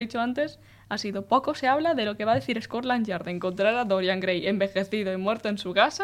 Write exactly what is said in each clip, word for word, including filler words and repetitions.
dicho antes, ha sido poco se habla de lo que va a decir Scotland Yard de encontrar a Dorian Gray envejecido y muerto en su casa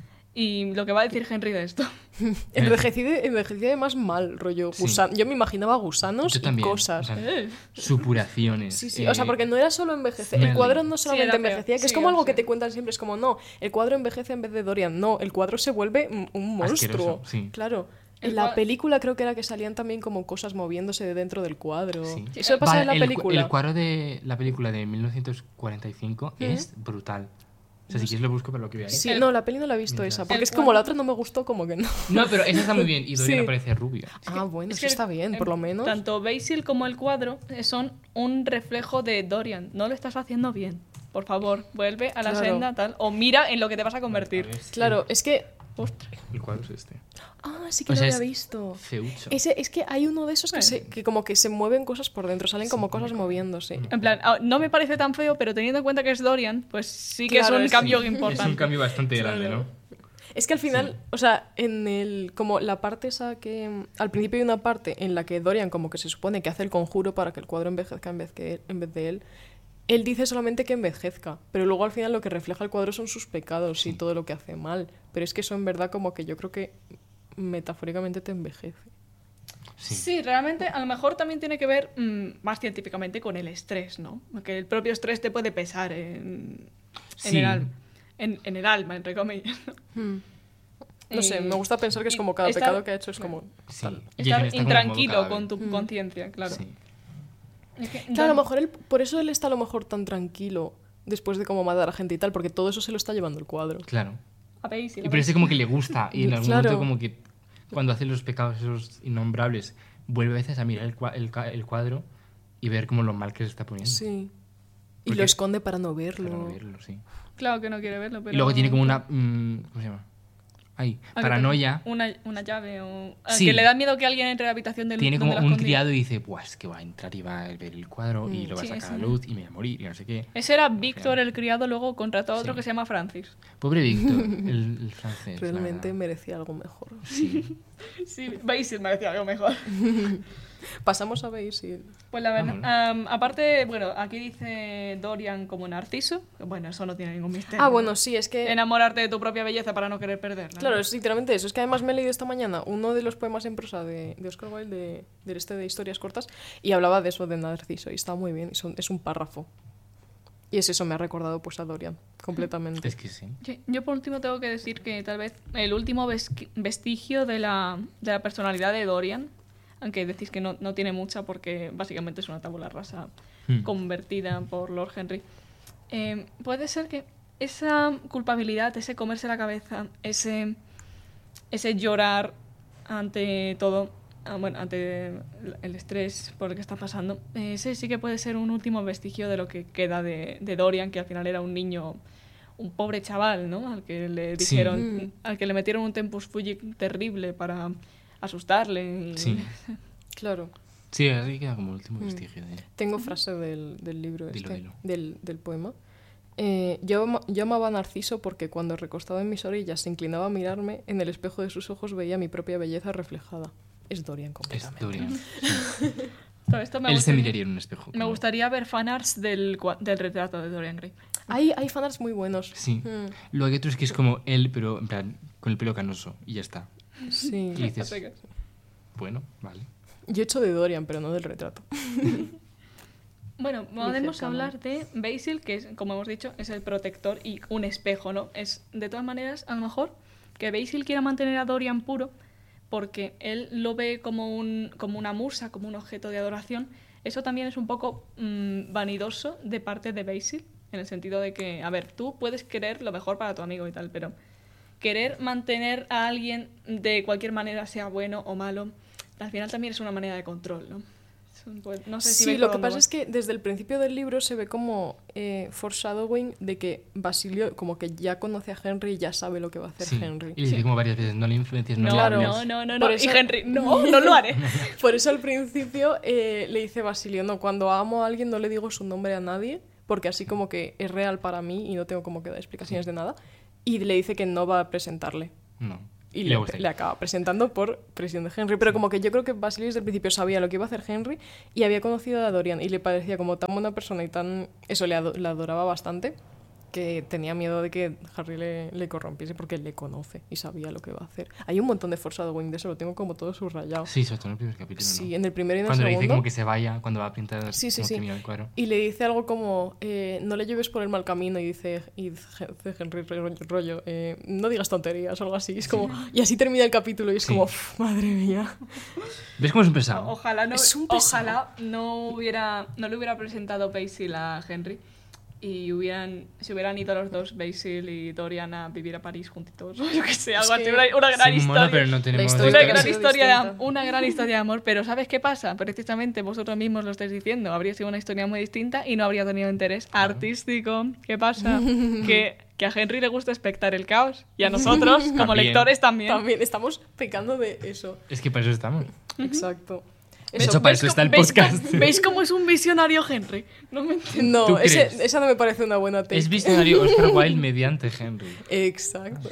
y lo que va a decir Henry de esto. Envejecido, envejecido además mal, rollo. Sí. Gusan- Yo me imaginaba gusanos Yo y también, cosas. o sea, Eh. supuraciones. Sí, sí, eh, o sea, porque no era solo envejecer. El smelly. cuadro no Sí, solamente era peor. envejecía, que es Sí, como algo o que sea. te cuentan siempre. Es como, no, el cuadro envejece en vez de Dorian. No, el cuadro se vuelve un- un monstruo. Asqueroso, sí. Claro. El En la cua- película creo que era que salían también como cosas moviéndose de dentro del cuadro. Sí. Eso pasa Vale, en la el, cu- película. El cuadro de la película de mil novecientos cuarenta y cinco Ujú. es brutal. O sea, si quieres lo busco para lo que veáis. Sí, El- no, la peli no la he visto Mientras- esa. Porque El es como cuadro- la otra no me gustó, como que no. No, pero esa está muy bien. Y Dorian Sí. aparece rubio. Ah, bueno, Es eso que, está bien, por eh, lo menos. Tanto Basil como el cuadro eh, son un reflejo de Dorian. No lo estás haciendo bien. Por favor, vuelve a la Claro. senda tal. O mira en lo que te vas a convertir. A ver si- Claro, es que. Ostras. El cuadro es este. Ah, sí que O lo sea, había es visto. Feucho. Ese, es que hay uno de esos que, Bueno. se, que como que se mueven cosas por dentro, salen Sí, como como cosas que- moviéndose. En plan, ah, no me parece tan feo, pero teniendo en cuenta que es Dorian, pues sí que Claro, es un es- cambio sí. importante. Es un cambio bastante Claro. grande, ¿no? Es que al final, o sea, en el como la parte esa que mm, al principio hay una parte en la que Dorian como que se supone que hace el conjuro para que el cuadro envejezca en vez que él- en vez de él. Él dice solamente que envejezca, pero luego al final lo que refleja el cuadro son sus pecados y todo lo que hace mal. Pero es que eso en verdad como que yo creo que metafóricamente te envejece. Sí. Sí, realmente a lo mejor también tiene que ver mm, más científicamente con el estrés, ¿no? Que el propio estrés te puede pesar en, en, Sí. el, alma, en, en el alma, entre comillas. ¿no? Hmm. No sé, Eh, me gusta pensar que es y como cada estar- pecado que ha hecho es como... Sí. tal. Y Estar él está como intranquilo modo con tu cadáver. Mm. conciencia, claro. Sí. Es que Claro, a lo Dan- mejor él, por eso él está a lo mejor tan tranquilo después de como matar a gente y tal, porque todo eso se lo está llevando el cuadro. Claro. a Basil, Y a pero ese Basil. como que le gusta. Y en algún Claro. momento como que cuando hace los pecados esos innombrables, vuelve a veces a mirar el, cua- el, ca- el cuadro y ver como lo mal que se está poniendo. Sí. Y Porque- lo esconde para no verlo. Para no verlo, sí. Claro que no quiere verlo, pero... Y luego tiene como una... mm, ¿cómo se llama? Ay, Ah, que paranoia. te- Una, una llave o... a Sí. que le da miedo que alguien entre a la habitación del Tiene donde como la un escondía. criado y dice, pues es que va a entrar y va a ver el cuadro y Mm, lo va a sí, sacar a ese. la luz y me voy a morir y no sé qué. Ese era Víctor, el criado, luego contrató a otro Sí. que se llama Francis. Pobre Víctor, el, el francés. la Realmente verdad. merecía algo mejor. Sí. Sí, Basil me decía algo mejor. Pasamos a Basil. Pues la verdad, Vámonos. am, aparte, bueno, aquí dice Dorian como Narciso. Bueno, eso no tiene ningún misterio. Ah, bueno, sí, es que... Enamorarte de tu propia belleza para no querer perderla. Claro, ¿no? es literalmente eso. Es que además me he leído esta mañana uno de los poemas en prosa de, de Oscar Wilde, de, del este de historias cortas, y hablaba de eso, de Narciso, y está muy bien. y son- es un párrafo. Y es eso, me ha recordado pues a Dorian, completamente. Es que sí. Yo, yo por último tengo que decir que tal vez el último vesqui- vestigio de la, de la personalidad de Dorian, aunque decís que no, no tiene mucha porque básicamente es una tabula rasa Hmm. convertida por Lord Henry, eh, puede ser que esa culpabilidad, ese comerse la cabeza, ese, ese llorar ante todo, ah, bueno, ante el estrés por el que está pasando, eh, ese sí que puede ser un último vestigio de lo que queda de, de Dorian, que al final era un niño, un pobre chaval, ¿no? Al que le Sí. dijeron, Mm. al que le metieron un tempus fugit terrible para asustarle. y- Sí. Claro. Sí, así queda como el último Mm. vestigio de... Tengo frase del, del libro Dilo, este, dilo. Del, del poema. Eh, yo, ama- yo amaba a Narciso porque cuando recostado en mis orillas se inclinaba a mirarme, en el espejo de sus ojos veía mi propia belleza reflejada. Es Dorian Es completamente. Dorian. Todo esto me Él se gustaría- miraría en un espejo. Me como- gustaría ver fanarts del, cua- del retrato de Dorian Gray. Hay, hay fanarts muy buenos. Sí. Mm, Lo que hay otro es que es como él, pero en plan, con el pelo canoso y ya está. sí. Y dices, Así que- bueno, vale. Yo he hecho de Dorian, pero no del retrato. Bueno, podemos cercano. hablar de Basil, que es, como hemos dicho, es el protector y un espejo, ¿no? Es, de todas maneras, a lo mejor, que Basil quiera mantener a Dorian puro porque él lo ve como, un, como una musa, como un objeto de adoración. Eso también es un poco mm, vanidoso de parte de Basil, en el sentido de que, a ver, tú puedes querer lo mejor para tu amigo y tal, pero querer mantener a alguien de cualquier manera, sea bueno o malo, al final también es una manera de control, ¿no? Es un- pues, no sé si Sí, veis lo por que dónde pasa voy. es que desde el principio del libro se ve como eh, foreshadowing de que Basilio como que ya conoce a Henry y ya sabe lo que va a hacer Sí. Henry. Y le dice como varias veces, no le influencias, no, No, le Claro. hables. no, no, no, Por no. eso- Y Henry, no, no lo haré. Por eso al principio eh, le dice Basilio, no, cuando amo a alguien no le digo su nombre a nadie, porque así como que es real para mí y no tengo como que dar explicaciones de nada. Y le dice que no va a presentarle. No. y Le le, gusta. le acaba presentando por presión de Henry. Pero como que yo creo que Basilio desde el principio sabía lo que iba a hacer Henry y había conocido a Dorian y le parecía como tan buena persona y tan... Eso, le, ado- le adoraba bastante, que tenía miedo de que Harry le, le corrompiese porque él le conoce y sabía lo que va a hacer. Hay un montón de foreshadowing de eso, lo tengo como todo subrayado. Sí, sobre todo en el primer capítulo, Sí, ¿no? en el primero y en el Cuando le dice segundo. como que se vaya, cuando va a pintar Sí, sí, como sí. termina el cuadro. Y le dice algo como, eh, no le lleves por el mal camino, y dice, y dice Henry rollo, rollo, eh, no digas tonterías o algo así. Es como, y así termina el capítulo y es Sí. como, "Uf, madre mía". ¿Ves cómo es un pesado? Ojalá no, Es un pesado. ojalá no hubiera no le hubiera presentado Basil a Henry y hubieran se hubieran ido los dos, Basil y Dorian, a vivir a París juntitos. Yo que sé, algo Es así, que una, una gran Sí, historia. mono, pero no tenemos... historia Una hubiera gran, sido historia de, am- distinta. una gran historia de amor, pero ¿sabes qué pasa? Precisamente vosotros mismos lo estáis diciendo. Habría sido una historia muy distinta y no habría tenido interés artístico. ¿Qué pasa? que, que a Henry le gusta expectar el caos y a nosotros, como También. lectores, también. También estamos pecando de eso. Es que para eso estamos. Exacto. De hecho, para ¿Veis eso está el cómo- veis podcast. cómo- ¿Veis cómo es un visionario Henry? No me entiendo. ¿Tú No, ese- crees? esa no me parece una buena take. Es visionario Oscar Wilde mediante Henry. Exacto.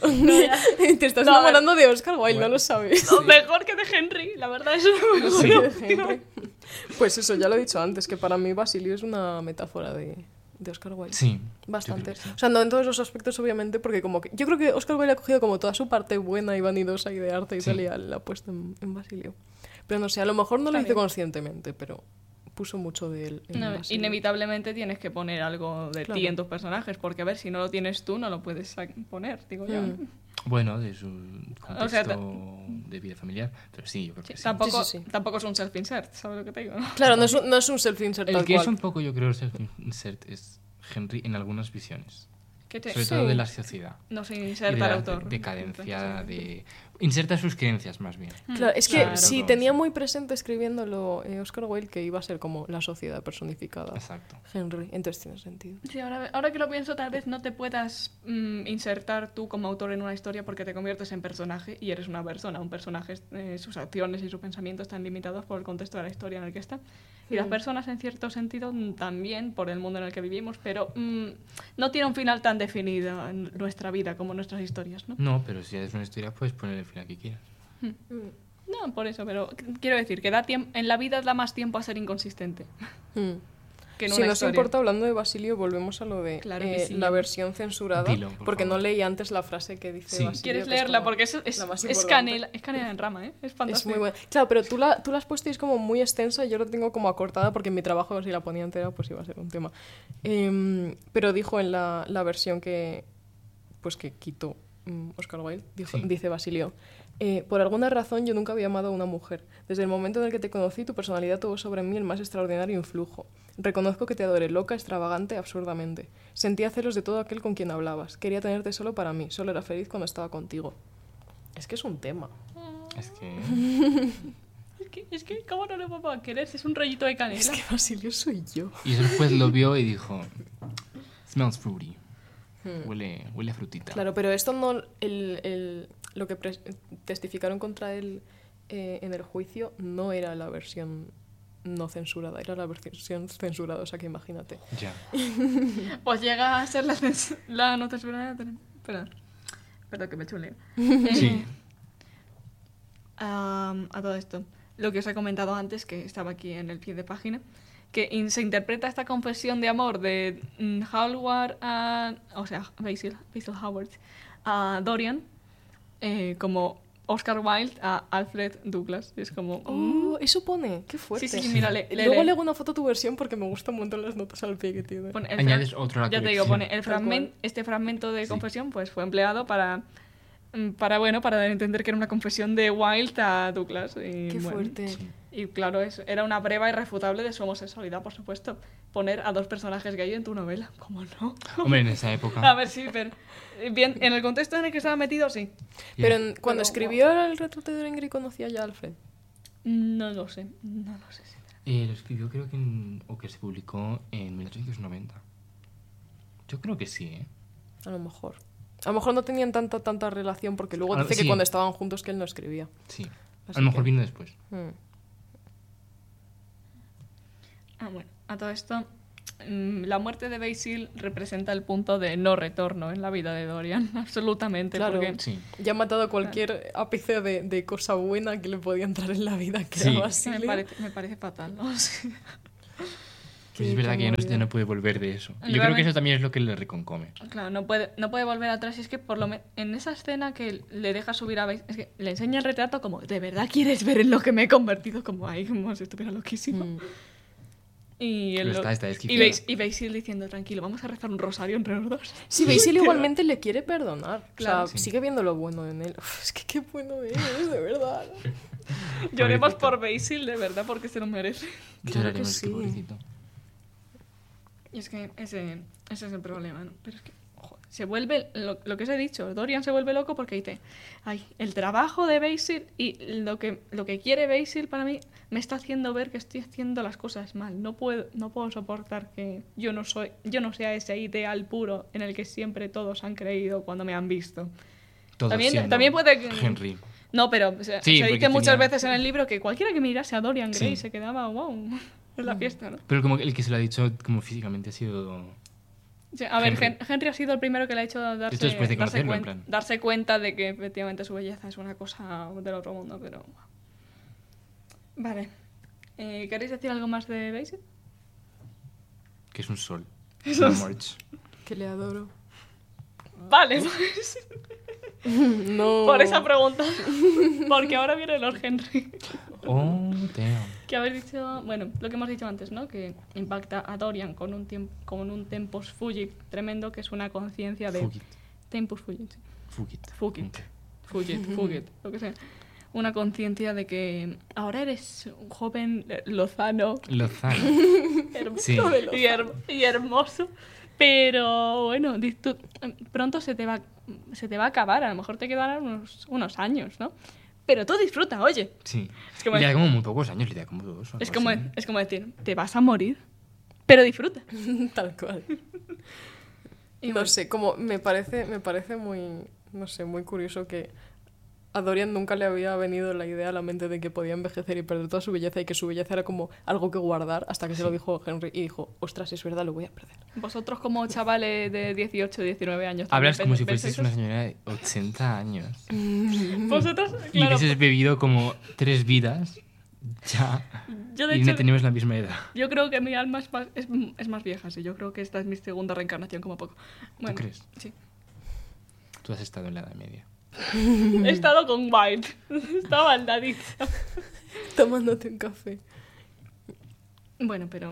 Te estás No, a ver. enamorando de Oscar Wilde, Bueno. no lo sabes. No, mejor que de Henry, la verdad es mejor. Sí. De Henry. Pues eso, ya lo he dicho antes, que para mí Basilio es una metáfora de, de Oscar Wilde. Sí. Bastante. yo creo que sí. O sea, no en todos los aspectos, obviamente, porque como que... Yo creo que Oscar Wilde ha cogido como toda su parte buena y vanidosa y de arte y Sí. tal, y la ha puesto en, en Basilio. Pero no sé, a lo mejor no lo hice También. conscientemente, pero puso mucho de él en No, Basilio. inevitablemente tienes que poner algo de Claro. ti en tus personajes, porque a ver, si no lo tienes tú, no lo puedes sa- poner, digo yo. Mm. Bueno, de su contexto O sea, ta- de vida familiar. Pero sí, yo creo Sí, que sí. tampoco, Sí, sí, sí. tampoco es un self-insert, ¿sabes lo que te digo? Claro, no es un, no es un self-insert El tal que cual. es un poco, yo creo, self-insert es Henry en algunas visiones. Que te- Sobre Sí. todo de la sociedad. no se Y de inserta el la autor. decadencia de... Inserta sus creencias, más bien. Claro, es que Claro. sí, tenía muy presente escribiéndolo eh, Oscar Wilde que iba a ser como la sociedad personificada. Exacto. Henry, entonces tiene sentido. Sí, ahora, ahora que lo pienso, tal vez no te puedas mm, insertar tú como autor en una historia porque te conviertes en personaje y eres una persona. Un personaje, eh, sus acciones y sus pensamientos están limitados por el contexto de la historia en el que está. Y las Mm. personas, en cierto sentido, mm, también por el mundo en el que vivimos, pero mm, no tiene un final tan definido en nuestra vida como nuestras historias, ¿no? No, pero si haces una historia, puedes poner el final que quieras. No, por eso, pero qu- quiero decir que da tiemp- en la vida da más tiempo a ser inconsistente Mm. que en Si una nos historia. importa, hablando de Basilio, volvemos a lo de Claro que eh, sí. la versión censurada, Dilo, por porque favor. no leí antes la frase que dice Sí. Basilio. ¿Quieres que es leerla? como Porque es, es, la más es, importante. canela, es canela en rama, ¿eh? Es Es fantástico. muy buena. Claro, pero tú la, tú la has puesto y es como muy extensa y yo la tengo como acortada porque en mi trabajo, si la ponía entera, pues iba a ser un tema. Em, pero dijo en la, la versión que, pues que quitó mm, Oscar Wilde, dijo, Sí. dice Basilio, eh, por alguna razón yo nunca había amado a una mujer. Desde el momento en el que te conocí, tu personalidad tuvo sobre mí el más extraordinario influjo. Reconozco que te adoré loca, extravagante, absurdamente. Sentía celos de todo aquel con quien hablabas. Quería tenerte solo para mí. Solo era feliz cuando estaba contigo. Es que es un tema. Es que... Es que, es que, ¿cómo no le va a querer? Es un rollito de canela. Es que Basilio soy yo. Y después lo vio y dijo... Smells fruity. Huele, huele a frutita. Claro, pero esto no... El, el- lo que pres- testificaron contra él eh, en el juicio no era la versión no censurada, era la versión censurada, o sea que imagínate. Ya. Pues llega a ser la, cens- la no censurada. Espera. Perdón, que me chuleo. Sí. Am, a todo esto, lo que os he comentado antes, que estaba aquí en el pie de página, que in- se interpreta esta confesión de amor de mm, Hallward a... O sea, Basil, Basil Howard a Dorian eh, como Oscar Wilde a Alfred Douglas. Es como... mm, Oh, eso pone, qué fuerte. Sí, sí, sí, mira, le- le- Luego le- le hago una foto a tu versión porque me gustan un montón las notas al pie que tiene. pone el Añades fra- otro a la Ya te digo, colección. pone el Tal fragmento, cual. este fragmento de Sí. confesión pues fue empleado para... mm, Para, bueno, para dar a entender que era una confesión de Wilde a Douglas. Y, Qué bueno, fuerte. Sí. Y claro, es, era una prueba irrefutable de su homosexualidad, por supuesto. Poner a dos personajes gay en tu novela. ¿Cómo no? Hombre, en esa época... A ver, sí, pero... eh, Bien, en el contexto en el que estaba metido, sí. Ya. Pero en- cuando Pero, escribió el retrato de Dorian Gray conocía ya a Alfred. No lo sé, no lo sé. sí. Eh, lo escribió creo que en... O que se publicó en mil ochocientos noventa. Yo creo que sí, ¿eh? A lo mejor. A lo mejor no tenían tanta tanta relación porque luego Ah, dice sí. que cuando estaban juntos que él no escribía. Sí. Así A lo mejor que- vino después. Mm. Ah, bueno, a todo esto... mm, la muerte de Basil representa el punto de no retorno en la vida de Dorian, absolutamente. Claro. Porque Sí. Ya ha matado cualquier ápice de, de cosa buena que le podía entrar en la vida, que Sí. era me, Basilio. parece, me parece fatal, ¿no? Sí. Pues es Qué- verdad qué que ya no, ya movida. no puede volver de eso. Y yo creo que Realmente- eso también es lo que le reconcome. Claro, no puede, no puede volver atrás. Y es que por lo menos en esa escena que le deja subir a Basil, es que le enseña el retrato como, ¿de verdad quieres ver en lo que me he convertido? Como ahí, como si estuviera loquísimo. Mm. Y, el Pero está- está y, desquiciada. Bas- y Basil diciendo, tranquilo, vamos a rezar un rosario entre los dos. Sí, Basil igualmente le quiere perdonar. Claro. O sea, Sí. sigue viendo lo bueno en él. Uf, es que qué bueno es, de verdad. Lloremos Pobrecito. por Basil, de verdad, porque se lo merece. Claro Lloraremos, que es que sí. pobrecito. Y es que ese, ese es el problema, ¿no? Pero es que, joder, se vuelve, lo, lo que os he dicho, Dorian se vuelve loco porque dice, ay, el trabajo de Basil y lo que, lo que quiere Basil para mí me está haciendo ver que estoy haciendo las cosas mal. No puedo, no puedo soportar que yo no soy, yo no sea ese ideal puro en el que siempre todos han creído cuando me han visto. Todos También- siendo también puede que- Henry. No, pero o sea, Sí, se porque dice muchas tenía- veces en el libro que cualquiera que mirase a Dorian Gray Sí. se quedaba wow en la fiesta, ¿no? Pero como que el que se lo ha dicho como físicamente ha sido... Sí, a ver, Henry. Henry. Henry ha sido el primero que le ha hecho darse, Esto después de darse, conocerlo, en cuen- plan. darse cuenta de que efectivamente su belleza es una cosa del otro mundo, pero... Vale. Eh, ¿Queréis decir algo más de Basil? Que es un sol. Eso Una es- march. Que le adoro. Vale, pues, No. por esa pregunta. Porque ahora viene Lord Henry. Oh, damn. Que habéis dicho, bueno, lo que hemos dicho antes, ¿no? Que impacta a Dorian con un, tiemp- con un tempus fugit tremendo, que es una conciencia de... Fugit. Tempus fugit, sí. Fugit. Fugit. Ok. Fugit, fugit, lo que sea. Una conciencia de que ahora eres un joven eh, lozano, Lozano. hermoso Sí. y, her- y hermoso, pero bueno, di- tú- pronto se te, va, se te va a acabar, a lo mejor te quedarán unos, unos años, ¿no? Pero tú disfruta, oye. Sí. Es como- Y le da como muy pocos años, le da como dos. o Es algo como, así. es como decir, te vas a morir, pero disfruta. Tal cual. Y No bueno, sé, como me parece, me parece muy, no sé, muy curioso que a Dorian nunca le había venido la idea a la mente de que podía envejecer y perder toda su belleza y que su belleza era como algo que guardar hasta que se lo dijo Henry y dijo, ostras, es verdad, lo voy a perder. vosotros como chavales de dieciocho, diecinueve años... Hablas también como si pensáis fueses una eso? señora de ochenta años. Vosotros, Y claro, hubieses bebido como tres vidas. Ya. yo de Y hecho... no tenemos la misma edad. Yo creo que mi alma es más, es, es más vieja, sí. Yo creo que esta es mi segunda reencarnación, como poco. Bueno, crees? Sí. Tú has estado en la Edad Media. He estado con White. Estaba aldadita. Tomándote un café. Bueno, pero...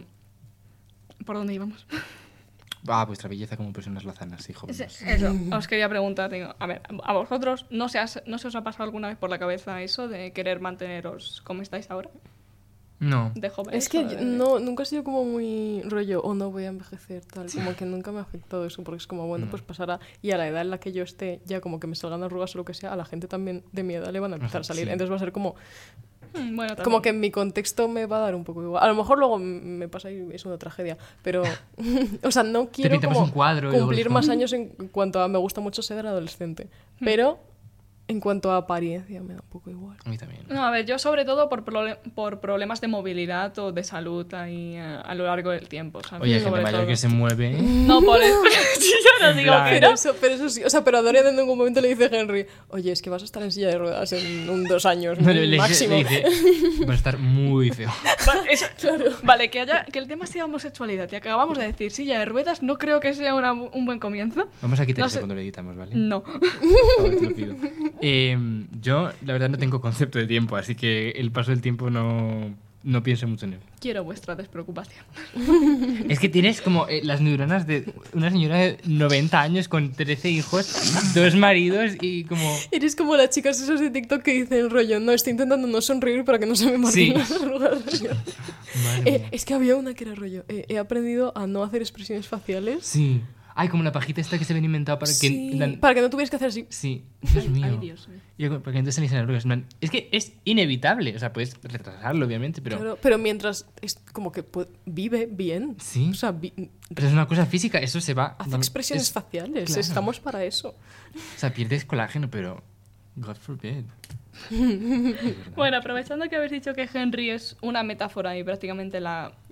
¿Por dónde íbamos? Ah, vuestra belleza como personas lozanas, sí, Ese- jóvenes. Eso, os quería preguntar, digo, a ver, a vosotros no se, has- no se os ha pasado alguna vez por la cabeza eso de querer manteneros como estáis ahora? No. De jóvenes. Es que o yo- de- no, nunca he sido como muy rollo, o no voy a envejecer, tal. Como que nunca me ha afectado eso, porque es como, bueno, No. pues pasará. Y a la edad en la que yo esté, ya como que me salgan arrugas o lo que sea, a la gente también de mi edad le van a empezar a salir. Sí. Entonces va a ser como, Mm, Bueno, como que también. en mi contexto me va a dar un poco igual. A lo mejor luego me pasa y es una tragedia, pero, o sea, no quiero pintamos como un cuadro y luego cumplir es más como- años en cuanto a me gusta mucho ser adolescente. Pero en cuanto a apariencia me da un poco igual. A mí también. No, a ver, yo sobre todo por, prole- por problemas de movilidad o de salud ahí a, a lo largo del tiempo, ¿sabes? Oye, hay gente Sobre mayor todo. que se mueve. No, por eso. Yo no digo plan- que Pero no. eso, pero eso sí, o sea, pero a Dorian en ningún momento le dice a Henry, oye, es que vas a estar en silla de ruedas en un dos años No, le, le- máximo. le dice, va a estar muy feo. Va- eso- Vale, que, haya, que el tema sea homosexualidad. Y acabamos de decir silla de ruedas, no creo que sea una- un buen comienzo. Vamos a quitar No eso sé. cuando lo editamos, ¿vale? No. Por favor, te lo pido. Eh, yo, la verdad, no tengo concepto de tiempo, así que el paso del tiempo no, no pienso mucho en él. Quiero vuestra despreocupación. Es que tienes como eh, las neuronas de una señora de noventa años con trece hijos, dos maridos y como... Eres como las chicas esas de TikTok que dicen rollo, no, estoy intentando no sonreír para que no se me marquen Sí. las arrugas. Madre Eh, mía. es que había una que era rollo, eh, he aprendido a no hacer expresiones faciales. Sí. Ay, como la pajita esta que se habían inventado para que... Sí, en plan- para que no tuvieras que hacer así. Sí, Dios mío. Ay, Dios mío. Y para que entonces saliesen arrugas. en plan, Es que es inevitable. O sea, puedes retrasarlo, obviamente, pero... Claro, pero mientras es como que pu- vive bien. Sí. O sea, vi- Pero es una cosa física, eso se va... hace no, expresiones es- faciales. claro. Estamos para eso. O sea, pierdes colágeno, pero... God forbid. Es verdad. Bueno, aprovechando que habéis dicho que Henry es una metáfora y prácticamente la,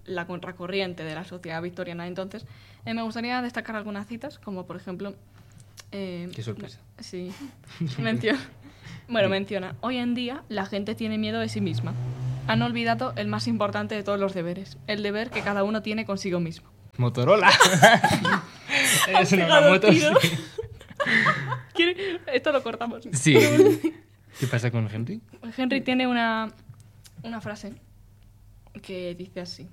la contracorriente de la sociedad victoriana. Entonces, eh, me gustaría destacar algunas citas, como por ejemplo... eh, Qué sorpresa. Sí, menciona. Bueno, menciona, hoy en día la gente tiene miedo de sí misma. Han olvidado el más importante de todos los deberes, el deber que cada uno tiene consigo mismo. Motorola. Es una pegado moto. tiro. Sí. ¿Quiere- Esto lo cortamos. Sí. ¿Qué pasa con Henry? Henry tiene una, una frase que dice así.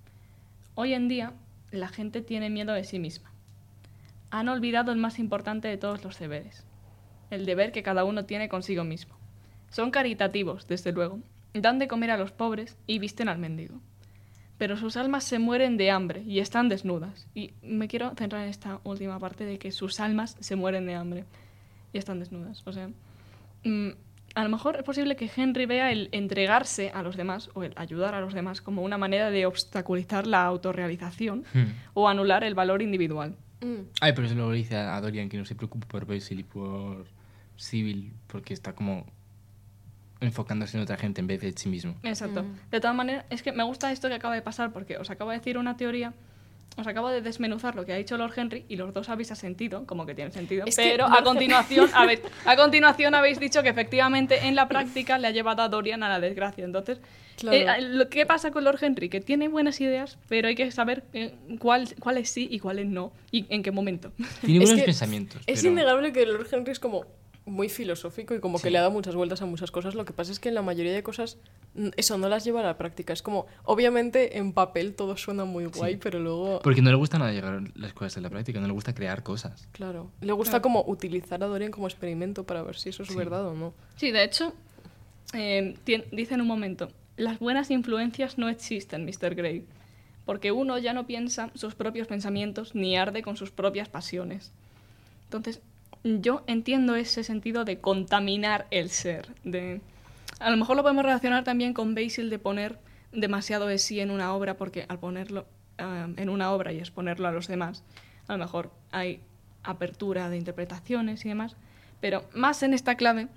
Hoy en día la gente tiene miedo de sí misma. Han olvidado el más importante de todos los deberes, el deber que cada uno tiene consigo mismo. Son caritativos, desde luego, dan de comer a los pobres y visten al mendigo. Pero sus almas se mueren de hambre y están desnudas. Y me quiero centrar en esta última parte de que sus almas se mueren de hambre y están desnudas. O sea, mm, a lo mejor es posible que Henry vea el entregarse a los demás o el ayudar a los demás como una manera de obstaculizar la autorrealización Hmm. o anular el valor individual. Mm. Ay, pero eso luego le dice a Dorian que no se preocupe por Basil y por Sybil, porque está como enfocándose en otra gente en vez de en sí mismo. Exacto. Mm. De todas maneras, es que me gusta esto que acaba de pasar porque os acabo de decir una teoría, os acabo de desmenuzar lo que ha dicho Lord Henry y los dos habéis asentido, como que tiene sentido, Es que pero Lord a continuación, habéis, a continuación habéis dicho que efectivamente en la práctica le ha llevado a Dorian a la desgracia. Entonces, Claro. eh, lo ¿qué pasa con Lord Henry? Que tiene buenas ideas, pero hay que saber eh, cuál, cuáles sí y cuáles no y en qué momento. Tiene Es buenos que pensamientos. Es pero... innegable que Lord Henry es como muy filosófico y como que Sí. le ha dado muchas vueltas a muchas cosas. Lo que pasa es que en la mayoría de cosas mm, eso no las lleva a la práctica. Es como, obviamente en papel todo suena muy guay, Sí. pero luego, Porque no le gusta nada llegar las cosas a la práctica, no le gusta crear cosas. claro, le gusta Claro. como utilizar a Dorian como experimento para ver si eso es Sí. verdad o no. Sí, de hecho, eh, tien- dice en un momento, las buenas influencias no existen, mister Grey, porque uno ya no piensa sus propios pensamientos ni arde con sus propias pasiones. Entonces, yo entiendo ese sentido de contaminar el ser. De... A lo mejor lo podemos relacionar también con Basil de poner demasiado de sí en una obra, porque al ponerlo eh, en una obra y exponerlo a los demás, a lo mejor hay apertura de interpretaciones y demás, pero más en esta clave,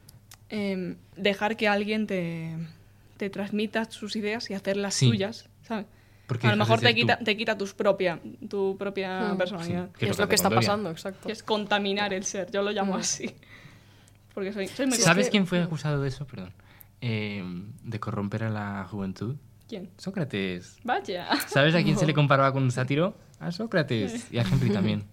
eh, dejar que alguien te, te transmita sus ideas y hacerlas Sí. suyas, ¿sabes? Porque A lo dejas mejor de te ser quita, tú. te quita tus propia, tu propia Hmm. personalidad. Sí. Y es lo que hace está con Dorian. pasando, exacto. Que es contaminar el ser, yo lo llamo Mm. así. Porque soy, soy muy... Sí, es ¿Sabes que- quién fue acusado de eso? Perdón. Eh, de corromper a la juventud. ¿Quién? Sócrates. Vaya. ¿Sabes a quién se No. le comparaba con un sátiro? A Sócrates. Y a Henry también.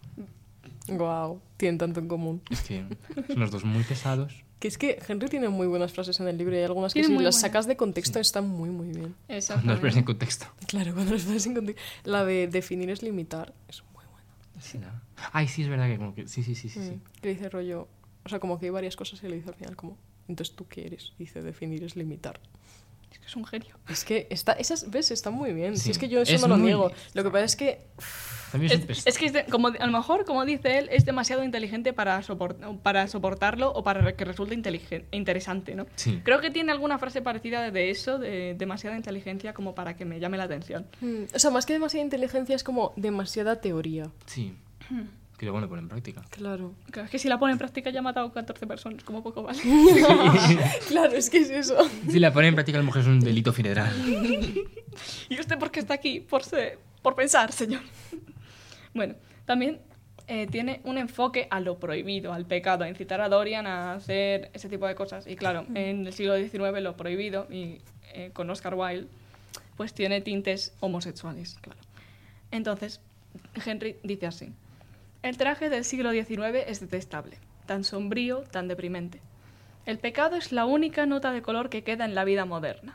Wow, tienen tanto en común. Es que son los dos muy pesados. Que es que Henry tiene muy buenas frases en el libro y hay algunas que Tiene si muy las buenas. sacas de contexto Sí. están muy muy bien. No Exactamente. los pones en contexto. Claro, cuando las pones en contexto. La de definir es limitar es muy buena. Sí, ¿no? Ay, sí, es verdad que como que... Sí, sí, sí, sí. sí. Mm, que dice rollo, o sea, como que hay varias cosas que le dice al final, como, entonces tú qué eres, dice definir es limitar. Es que es un genio. Es que está, esas, ves, están muy bien. Sí. Si es que yo eso Es no lo muy niego. listo. Lo que pasa es que También es, un Es, pes- es que es de- como, a lo mejor, como dice él, es demasiado inteligente para, soport- para soportarlo o para que resulte inteligen- interesante, ¿no? Sí. Creo que tiene alguna frase parecida de eso, de demasiada inteligencia como para que me llame la atención. mm, o sea, más que demasiada inteligencia es como demasiada teoría. Sí. Que luego lo pone en práctica. Claro. Claro, es que si la pone en práctica ya ha matado a catorce personas, como poco vale. Claro, es que es eso. Si la pone en práctica, a lo mejor es un delito federal. ¿Y usted por qué está aquí? Por, ser- por pensar, señor. Bueno, también eh, tiene un enfoque a lo prohibido, al pecado, a incitar a Dorian a hacer ese tipo de cosas. Y claro, en el siglo diecinueve lo prohibido, y eh, con Oscar Wilde, pues tiene tintes homosexuales, claro. Entonces, Henry dice así. El traje del siglo diecinueve es detestable, tan sombrío, tan deprimente. El pecado es la única nota de color que queda en la vida moderna.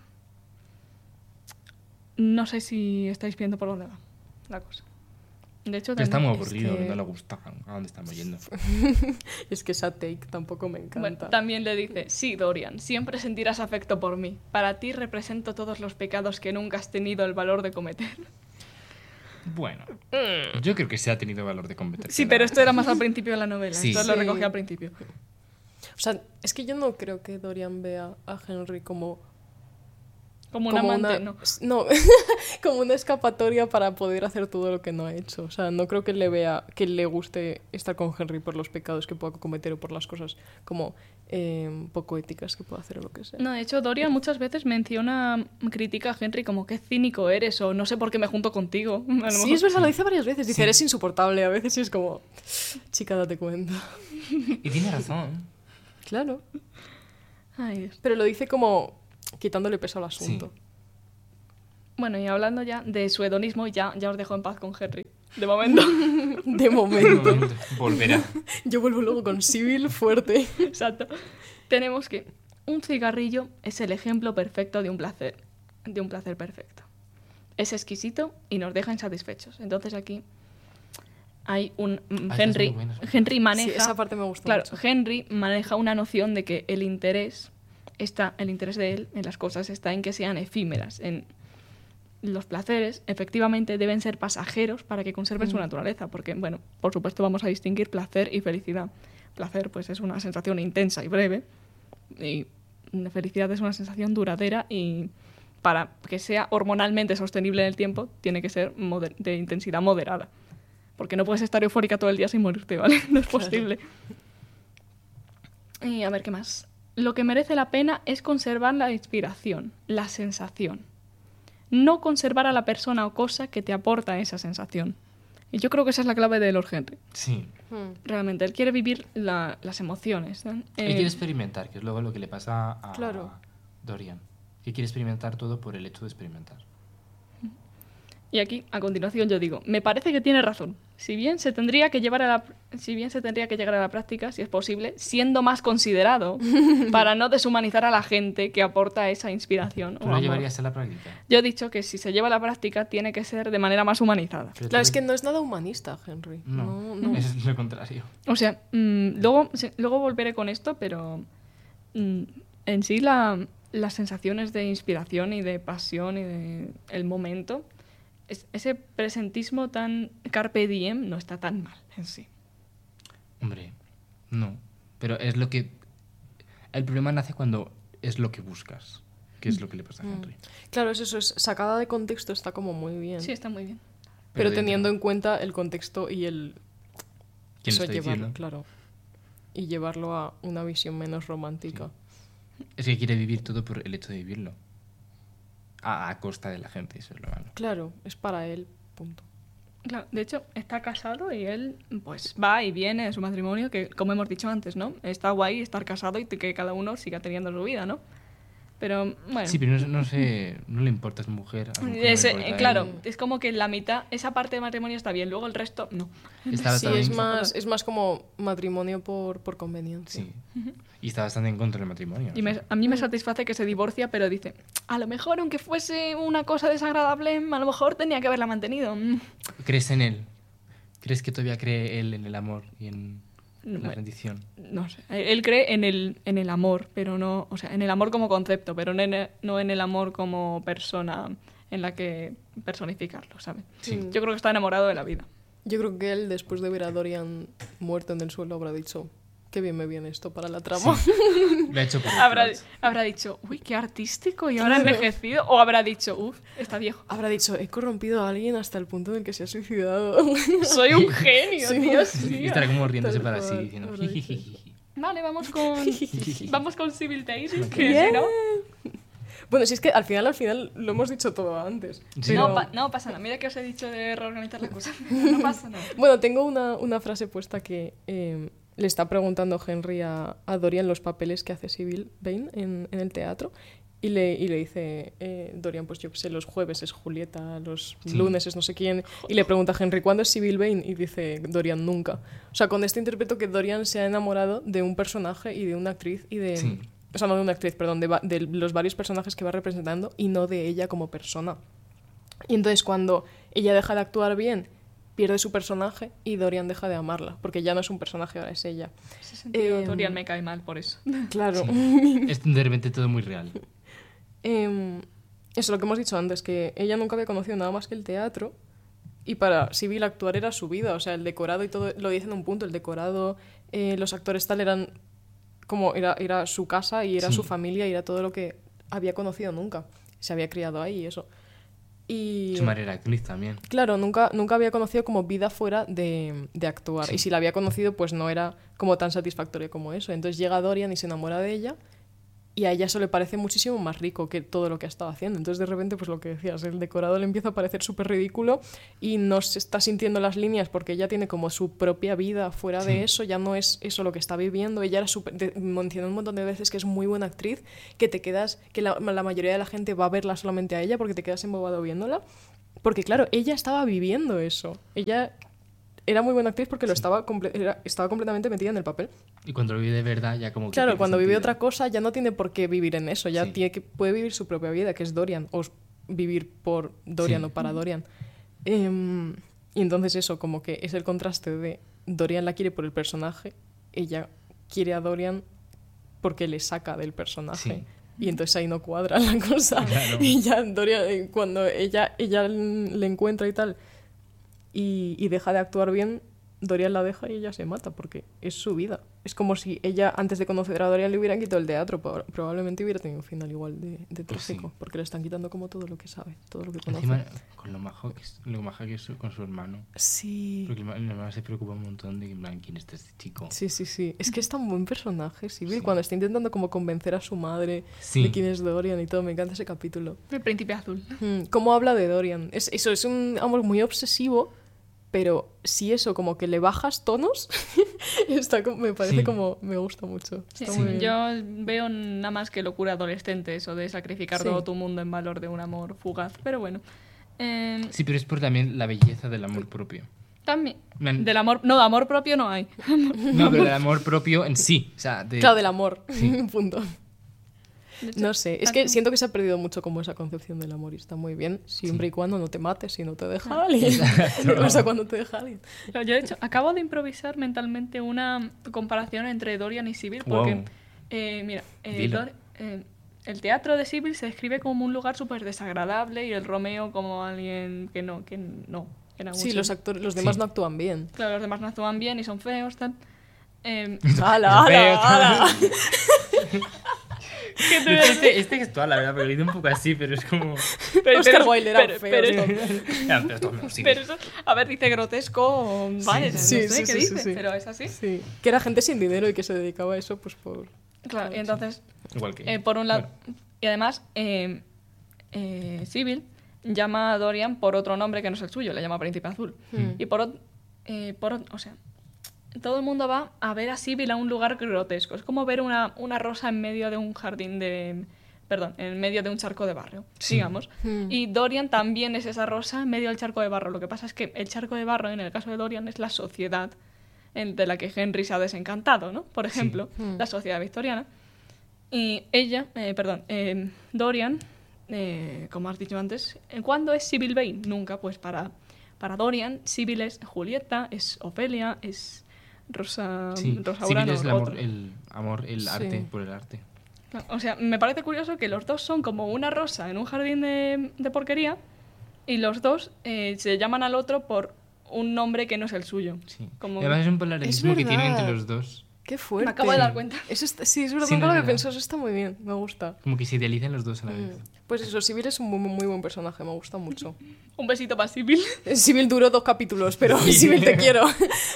No sé si estáis viendo por dónde va la cosa. De hecho, Que está muy también- aburrido, que- que no le gusta. ¿A dónde estamos yendo? Es que esa take tampoco me encanta. bueno, también le dice, sí, Dorian, siempre sentirás afecto por mí. Para ti represento todos los pecados que nunca has tenido el valor de cometer. Bueno, yo creo que se ha tenido valor de competir. Sí, pero esto era más al principio de la novela. Sí. Esto lo Sí. recogí al principio. O sea, es que yo no creo que Dorian vea a Henry como Como un como amante, una, ¿no? no, como una escapatoria para poder hacer todo lo que no ha hecho. O sea, no creo que le vea, que le guste estar con Henry por los pecados que pueda cometer o por las cosas. Como eh, poco éticas que pueda hacer o lo que sea. No, de hecho, Dorian muchas veces menciona, critica a Henry como qué cínico eres o no sé por qué me junto contigo. A lo Sí, mejor- es verdad, lo dice varias veces. Dice, Sí. eres insoportable a veces y es como, chica, date cuenta. Y tiene razón. Claro. Ay, Dios. Pero lo dice como quitándole peso al asunto. Bueno, y hablando ya de su hedonismo, ya, ya os dejo en paz con Henry. De momento. De momento. Volverá. Yo vuelvo luego con Sybil fuerte. Exacto. Tenemos que un cigarrillo es el ejemplo perfecto de un placer, de un placer perfecto. Es exquisito y nos deja insatisfechos. Entonces aquí hay un mm, Ah, esta es Henry, muy buena. Henry maneja, Sí, esa parte me gusta claro, mucho. Henry maneja una noción de que el interés está, el interés de él en las cosas está en que sean efímeras, en los placeres efectivamente deben ser pasajeros para que conserven su Mm. naturaleza, porque, bueno, por supuesto vamos a distinguir placer y felicidad. Placer, pues, es una sensación intensa y breve, y la felicidad es una sensación duradera y para que sea hormonalmente sostenible en el tiempo, tiene que ser moder- de intensidad moderada. Porque no puedes estar eufórica todo el día sin morirte, ¿vale? No es posible. Y a ver, ¿qué más? Lo que merece la pena es conservar la inspiración, la sensación. No conservar a la persona o cosa que te aporta esa sensación. Y yo creo que esa es la clave de Lord Henry. Sí. Hmm. Realmente, él quiere vivir la- las emociones. ¿no? Él Eh, quiere experimentar, que es luego lo que le pasa a Claro. Dorian. Que quiere experimentar todo por el hecho de experimentar. Y aquí, a continuación, yo digo, me parece que tiene razón. Si bien se tendría que llevar a la, si bien se tendría que llegar a la práctica, si es posible, siendo más considerado para no deshumanizar a la gente que aporta esa inspiración. o ¿Tú lo amor. llevarías a la práctica? Yo he dicho que si se lleva a la práctica, tiene que ser de manera más humanizada. Pero Claro, tú es lo- que no es nada humanista, Henry. No, No, no. es lo contrario. O sea, mm, luego, se- luego volveré con esto, pero mm, en sí la, las sensaciones de inspiración y de pasión y de el momento, es- ese presentismo tan carpe diem no está tan mal en sí. Hombre, no. Pero es lo que... El problema nace cuando es lo que buscas. Que es lo que le pasa a Mm. Henry. Claro, es eso, es sacada de contexto, está como muy bien. Sí, está muy bien. pero dentro, teniendo en cuenta el contexto y el... ¿Quién lo eso, está llevarlo, diciendo? claro. Y llevarlo a una visión menos romántica. Es que quiere vivir todo por el hecho de vivirlo. A, a costa de la gente, eso es lo malo. Claro, es para él, punto. Claro, de hecho, está casado y él pues va y viene de su matrimonio, que como hemos dicho antes, ¿no? Está guay estar casado y que cada uno siga teniendo su vida, ¿no? Pero, bueno... Sí, pero no, no sé, no le importa a su mujer. A su mujer no le Ese- importa a él. claro, es como que la mitad, esa parte del matrimonio está bien, luego el resto no. Estaba Sí, también- es más, es más como matrimonio por, por conveniencia. Sí. Y está bastante en contra del matrimonio. Y o me- sea. a mí me satisface que se divorcia, pero dice, a lo mejor aunque fuese una cosa desagradable, a lo mejor tenía que haberla mantenido. Mm. ¿Crees en él? ¿Crees que todavía cree él en el amor y en la Bueno, rendición? no sé, él cree en el, en el amor, pero no, o sea, en el amor como concepto, pero no en el, no en el amor como persona en la que personificarlo, ¿sabes? Sí. Yo creo que está enamorado de la vida. Yo creo que él, después de ver a Dorian muerto en el suelo, habrá dicho, qué bien me viene esto para la trama. Lo ha hecho por Habrá, George. habrá dicho, uy, qué artístico, y ahora envejecido, o habrá dicho, uff, está viejo. Habrá dicho, he corrompido a alguien hasta el punto en el que se ha suicidado. Soy un genio, Sí. Dios Y mío. estará como riéndose Tal para sí, cual, diciendo... habrá dicho "Jijijiji". Vale, vamos con vamos con Civil Tales, que Bien. si no, Bueno, si es que al final, al final lo hemos dicho todo antes. Sí. no, Pero- pa- no pasa nada. Mira que os he dicho de reorganizar la cosa. No pasa nada. Bueno, tengo una, una frase puesta que eh, le está preguntando Henry a, a Dorian los papeles que hace Sybil Vane en, en el teatro. Y le, y le dice eh, Dorian, pues yo qué sé, los jueves es Julieta, los Sí. lunes es no sé quién. Y le pregunta a Henry, ¿cuándo es Sybil Vane? Y dice Dorian, nunca. O sea, con esto interpreto que Dorian se ha enamorado de un personaje y de una actriz y de... Sí. O sea, no de una actriz, perdón, de, va- de los varios personajes que va representando y no de ella como persona. Y entonces cuando ella deja de actuar bien, pierde su personaje y Dorian deja de amarla, porque ya no es un personaje, ahora es ella. En ese sentido, Em, Dorian me cae mal por eso. Claro. Sí. Es de repente todo muy real. Em, eso, lo que hemos dicho antes, que ella nunca había conocido nada más que el teatro y para Sybil actuar era su vida, o sea, el decorado y todo, lo dice en un punto, el decorado, eh, los actores tal eran como era, era su casa y era Sí. su familia y era todo lo que había conocido nunca, se había criado ahí y eso. Y... Su madre era actriz también. Claro, nunca, nunca había conocido como vida fuera de, de actuar. Sí. Y si la había conocido, pues no era como tan satisfactoria como eso. Entonces llega Dorian y se enamora de ella. Y a ella eso le parece muchísimo más rico que todo lo que ha estado haciendo. Entonces de repente, pues lo que decías, el decorado le empieza a parecer súper ridículo y no se está sintiendo las líneas porque ella tiene como su propia vida fuera Sí. de eso. Ya no es eso lo que está viviendo. Ella era súper... de- mencionó un montón de veces que es muy buena actriz, que te quedas... que la, la mayoría de la gente va a verla solamente a ella porque te quedas embobado viéndola. Porque claro, ella estaba viviendo eso. Ella era muy buena actriz porque lo estaba, comple- era- estaba completamente metida en el papel. Y cuando lo vive de verdad, ya como que. Claro, pierde cuando vive sentido. otra cosa ya no tiene por qué vivir en eso, ya Sí. tiene que, puede vivir su propia vida, que es Dorian, o s- vivir por Dorian Sí. o para Dorian. Em, y entonces eso, como que es el contraste de Dorian la quiere por el personaje, ella quiere a Dorian porque le saca del personaje. Sí. Y entonces ahí no cuadra la cosa. Claro. Y ya Dorian, eh, cuando ella, ella le encuentra y tal, y, y deja de actuar bien, Dorian la deja y ella se mata porque es su vida. Es como si ella, antes de conocer a Dorian, le hubieran quitado el teatro. Pro- Probablemente hubiera tenido un final igual de, de Pues sí. trágico, porque le están quitando como todo lo que sabe, todo lo que conoce. Encima, con lo majo que es, lo maja que es con su hermano. Sí. Porque el el hermano se preocupa un montón de que, en plan, quién es este chico. Sí, sí, sí. Es que es tan buen personaje, Sibyl, Sí. cuando está intentando como convencer a su madre Sí. de quién es Dorian y todo. Me encanta ese capítulo. El príncipe azul. Mm, ¿Cómo habla de Dorian? Es, eso es un amor muy obsesivo, pero si eso como que le bajas tonos, está como- me parece Sí. como... Me gusta mucho. Sí, Está muy bien. yo veo nada más que locura adolescente eso de sacrificar Sí. todo tu mundo en valor de un amor fugaz. Pero bueno. Eh, Sí, pero es por también la belleza del amor propio. también. Man- Del amor. No, de amor propio no hay. No, pero del amor propio en sí. O sea, de... Claro, del amor. Sí. Punto. De hecho, No sé, es tanto- que siento que se ha perdido mucho como esa concepción del amor y está muy bien, siempre Sí. y cuando no te mates y no te deja alguien. O sea, cuando te deja alguien. Yo, de hecho, acabo de improvisar mentalmente una comparación entre Dorian y Sibyl, porque, Wow. eh, mira, eh, Dilo. Dor- eh, el teatro de Sibyl se describe como un lugar súper desagradable y el Romeo como alguien que no, que no. que era Sí, mucho- los actores, los demás Sí. no actúan bien. Claro, los demás no actúan bien y son feos, tal. Eh, ¡Hala, Feo. hala, hala! ¿qué te voy a Este, decir? este, este gestual, la verdad, pero lo hice un poco así, pero es como... Pero- Oscar pero- Wilde era pero- feo, pero- tío. Ya, pero esto no, sí. pero eso, a ver, dice grotesco, vale, no Sí, sé sí, qué sí, dice, sí, sí. pero es así. Sí, que era gente sin dinero y que se dedicaba a eso pues por... Claro, y entonces, Igual que... eh, por un lado, Bueno, y además, eh, eh, Sibyl llama a Dorian por otro nombre que no es el suyo, le llama Príncipe Azul. Mm. Y por, ot- eh, por ot- o sea, todo el mundo va a ver a Sibyl a un lugar grotesco. Es como ver una, una rosa en medio de un jardín de... Perdón, en medio de un charco de barro, Sí. digamos. Mm. Y Dorian también es esa rosa en medio del charco de barro. Lo que pasa es que el charco de barro, en el caso de Dorian, es la sociedad en- de la que Henry se ha desencantado, ¿no? Por ejemplo, Mm. la sociedad victoriana. Y ella, eh, perdón, eh, Dorian, eh, como has dicho antes, ¿eh, ¿cuándo es Sibyl Vane? Nunca, pues para, para Dorian, Sibyl es Julieta, es Ofelia, es Rosa, sí, Rosa Sibyl Urano, es el amor, otro. el, amor, el Sí. arte por el arte. O sea, me parece curioso que los dos son como una rosa en un jardín de, de porquería y los dos eh, se llaman al otro por un nombre que no es el suyo. Sí. Como- Además es un paralelismo que tienen verdad. entre los dos. ¡Qué fuerte! Me acabo de dar cuenta. Eso está- sí, es verdad, Sí, nunca no lo es había verdad. pensado, eso está muy bien, me gusta. Como que se idealizan los dos a la vez. Mm. Pues eso, Sibyl es un muy, muy buen personaje, me gusta mucho. Un besito para Sibyl. Sibyl duró dos capítulos, pero Sí. Sibyl te quiero.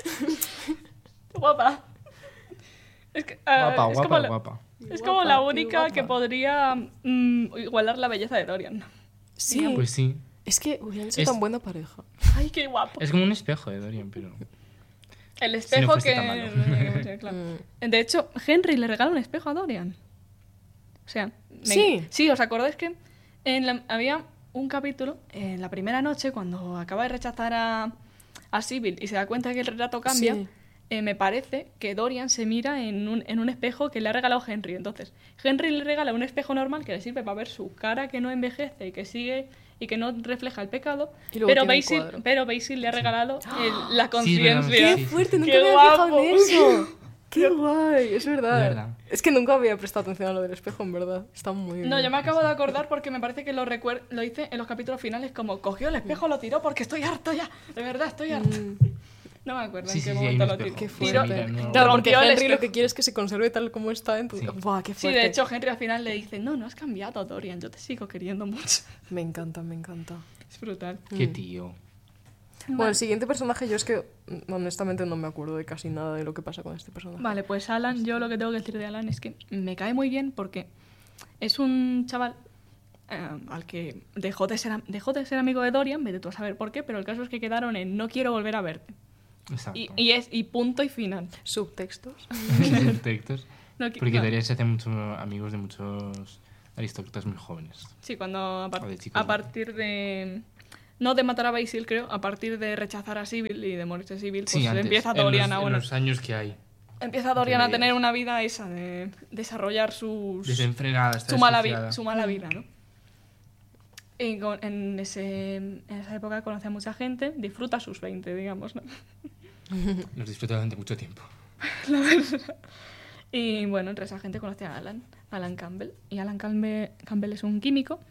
Guapa. Es, que, ah, Guapa, es guapa, como la, guapa. es como Guapa, la qué única guapa. que podría mm, igualar la belleza de Dorian. Sí, Pues sí. es que hubieran sido Es- tan buena pareja. Ay, qué guapo. Es como un espejo de Dorian, pero... El Si no espejo fuese que... tan malo. claro. Mm. De hecho, Henry le regala un espejo a Dorian. O sea, me- Sí. sí, ¿os acordáis que en la- había un capítulo en la primera noche cuando acaba de rechazar a, a Sibyl y se da cuenta que el retrato cambia? Sí. Eh, me parece que Dorian se mira en un, en un espejo que le ha regalado Henry. Entonces, Henry le regala un espejo normal que le sirve para ver su cara que no envejece y que sigue y que no refleja el pecado. Y luego Pero tiene el Basil, cuadro. pero Basil le ha regalado el- la Sí, es verdad, conciencia. sí, ¡Qué fuerte! Nunca Qué me había fijado guapo. en eso. ¡Qué guay! Es verdad. Es verdad. Es que nunca había prestado atención a lo del espejo, en verdad. Está muy bien. No, yo me acabo de acordar porque me parece que lo recuer- lo hice en los capítulos finales como cogió el espejo, lo tiró porque estoy harto ya. De verdad, estoy harto. Mm, No me acuerdo Sí, en qué sí, sí, hay momento un lo espejo. tiró. Qué Se Tiró- fuerte. mira, no- Claro, porque rompió el Henry lo espejo. que quiere es que se conserve tal como está. En tu... Sí. ¡Buah, qué Sí, fuerte! de hecho, Henry al final le dice, no, no has cambiado, Dorian, yo te sigo queriendo mucho. Me encanta, me encanta. Es brutal. Qué tío. Bueno, el siguiente personaje yo es que mm, honestamente no me acuerdo de casi nada de lo que pasa con este personaje. Vale, pues Alan, yo lo que tengo que decir de Alan es que me cae muy bien porque es un chaval eh, al que dejó de, ser, dejó de ser amigo de Dorian, vete tú a saber por qué, pero el caso es que quedaron en no quiero volver a verte. Exacto. Y, y, es, y punto y final. Subtextos. Textos. No, qui- Porque no. Dorian se hace muchos amigos de muchos aristócratas muy jóvenes. Sí, cuando a, par- O de chicos, a ¿no? partir de... No de matar a Basil, creo, a partir de rechazar a Sybil y de morirse Sybil, pues Sí, antes, empieza en Dorian los, a... en Bueno, los años que hay. empieza Dorian a Deberías. tener una vida esa de desarrollar sus... Desenfrenada, está su mala, vi- desquiciada. su mala vida, ¿no? Y con- en, ese, en esa época conoce a mucha gente, disfruta sus veinte, digamos, ¿no? Los disfruta durante mucho tiempo. Y bueno, entre esa gente conoce a Alan, Alan Campbell. Y Alan Campbell, Campbell es un químico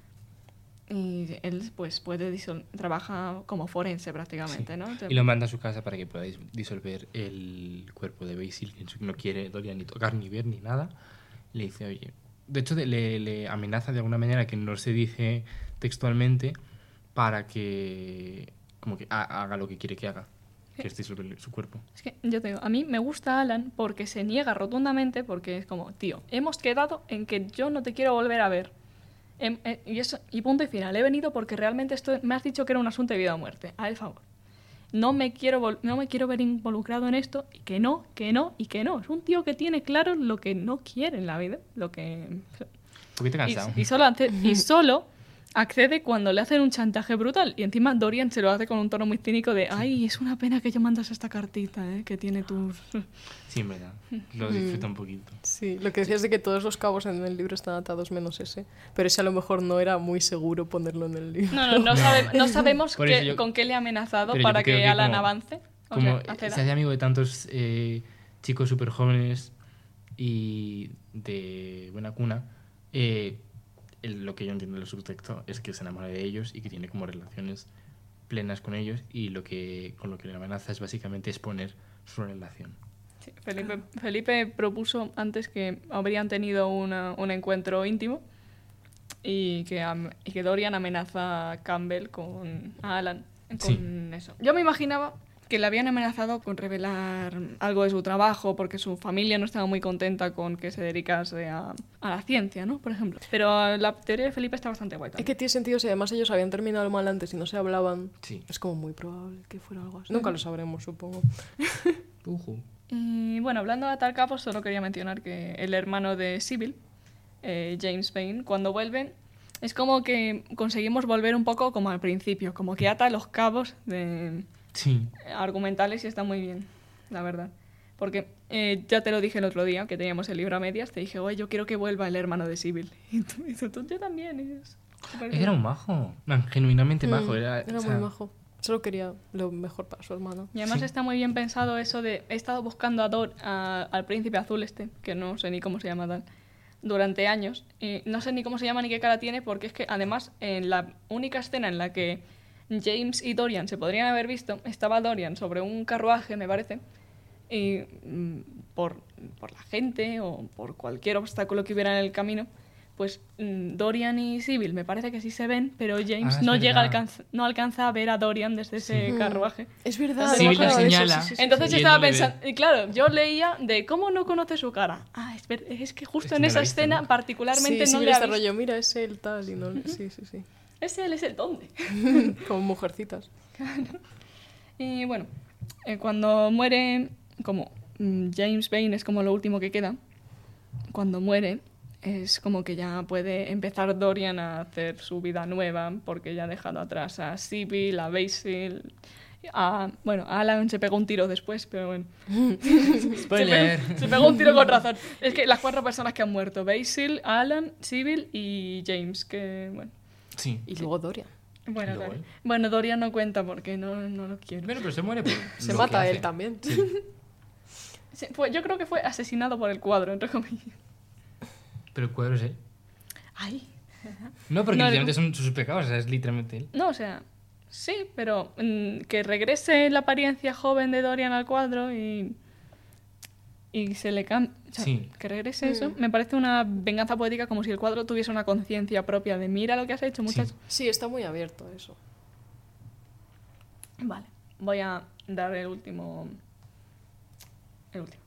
y él pues puede disol- trabaja como forense prácticamente, Sí. ¿no? Y lo manda a su casa para que podáis disolver el cuerpo de Basil, que no quiere Dorian ni tocar, ni ver, ni nada. Le dice, oye... De hecho, le, le amenaza de alguna manera que no se dice textualmente para que... Como que ha- haga lo que quiere que haga. Que es disolver su cuerpo. Es que yo te digo, a mí me gusta Alan porque se niega rotundamente, porque es como, tío, hemos quedado en que yo no te quiero volver a ver. Em- eh, y, eso, y punto y final. He venido porque realmente esto me has dicho que era un asunto de vida o muerte. A el favor. No me quiero vol- no me quiero ver involucrado en esto, y que no, que no, y que no. Es un tío que tiene claro lo que no quiere en la vida, lo que... Un poquito cansado. Y, y solo hace- y solo accede cuando le hacen un chantaje brutal. Y encima Dorian se lo hace con un tono muy cínico de ay, es una pena que yo mandas esta cartita, ¿eh? Que tiene tus... Sí, en verdad. Lo disfruta un poquito. Sí, lo que decías de que todos los cabos en el libro están atados menos ese. Pero ese a lo mejor no era muy seguro ponerlo en el libro. No, no, no, sabe- no sabemos Por qué- eso yo- con qué le ha amenazado pero yo para creo que, que Alan como- avance. O Como sea, acceda. se hace amigo de tantos eh, chicos súper jóvenes y de buena cuna, eh, el- lo que yo entiendo del subtexto es que se enamora de ellos y que tiene como relaciones plenas con ellos, y lo que con lo que le amenaza es básicamente exponer su relación. Sí, Felipe, Felipe propuso antes que habrían tenido una- un encuentro íntimo y que, am- y que Dorian amenaza a Campbell con a Alan con Sí. eso. Yo me imaginaba que le habían amenazado con revelar algo de su trabajo porque su familia no estaba muy contenta con que se dedicase a, a la ciencia, ¿no? Por ejemplo. Pero la teoría de Felipe está bastante guay Es también. que tiene sentido si además ellos habían terminado mal antes y no se hablaban. Sí. Es como muy probable que fuera algo así. Nunca lo sabremos, supongo. Ujú. Y bueno, hablando de atar cabos, solo quería mencionar que el hermano de Sybil, eh, James Vane, cuando vuelven, es como que conseguimos volver un poco como al principio, como que ata los cabos de Sí. argumentales y está muy bien, la verdad. Porque eh, ya te lo dije el otro día, que teníamos el libro a medias, te dije, oye, yo quiero que vuelva el hermano de Sybil. Y tú dices, "Tú, yo también. Y es súper bien. Era un majo. Man, genuinamente majo. Mm, Era, era o sea, muy majo. Solo quería lo mejor para su hermano. Y además Sí. está muy bien pensado eso de... He estado buscando a Dor, a- al príncipe azul este, que no sé ni cómo se llama tal, durante años. Y no sé ni cómo se llama ni qué cara tiene, porque es que además en la única escena en la que James y Dorian se podrían haber visto, estaba Dorian sobre un carruaje, me parece, y mm, por, por la gente o por cualquier obstáculo que hubiera en el camino, pues mm, Dorian y Sybil me parece que sí se ven, pero James Ah, es no llega a verdad. alcanza- no alcanza a ver a Dorian desde ese Sí. carruaje. Es verdad. Sí, no me la acordaba de eso, señala. sí, sí, sí. Entonces Y yo él estaba no le ve. pensando, y claro, yo leía de cómo no conoce su cara. Ah, es, ver- es que justo Es que en no la esa he visto, escena ¿no? particularmente sí, no sí, le mira ha este visto. rollo, mira, es el tal y no... Sí, sí, sí. Es él, es el dónde. Como mujercitas. Y bueno, eh, cuando muere, como mm, James Vane es como lo último que queda, cuando muere es como que ya puede empezar Dorian a hacer su vida nueva porque ya ha dejado atrás a Sybil, a Basil, a... Bueno, a Alan se pegó un tiro después, pero bueno. Spoiler. Se pegó, se pegó un tiro con razón. Es que las cuatro personas que han muerto, Basil, Alan, Sybil y James, que bueno. Sí. Y luego Dorian. Bueno, Luego Dorian. él. bueno, Dorian no cuenta porque no, no lo quiero. Bueno, pero se muere por Se lo mata que a él hace. también. Sí. Sí, fue- yo creo que fue asesinado por el cuadro, entre comillas. Pero el cuadro es él. Ay. No, porque No, literalmente son sus pecados, o sea, es literalmente él. No, o sea, sí, pero mm, que regrese la apariencia joven de Dorian al cuadro y... y se le cambia... O sea, Sí. que regrese eso, me parece una venganza poética como si el cuadro tuviese una conciencia propia de mira lo que has hecho, muchas... Sí. Sí, está muy abierto a eso. Vale, voy a dar el último... El último.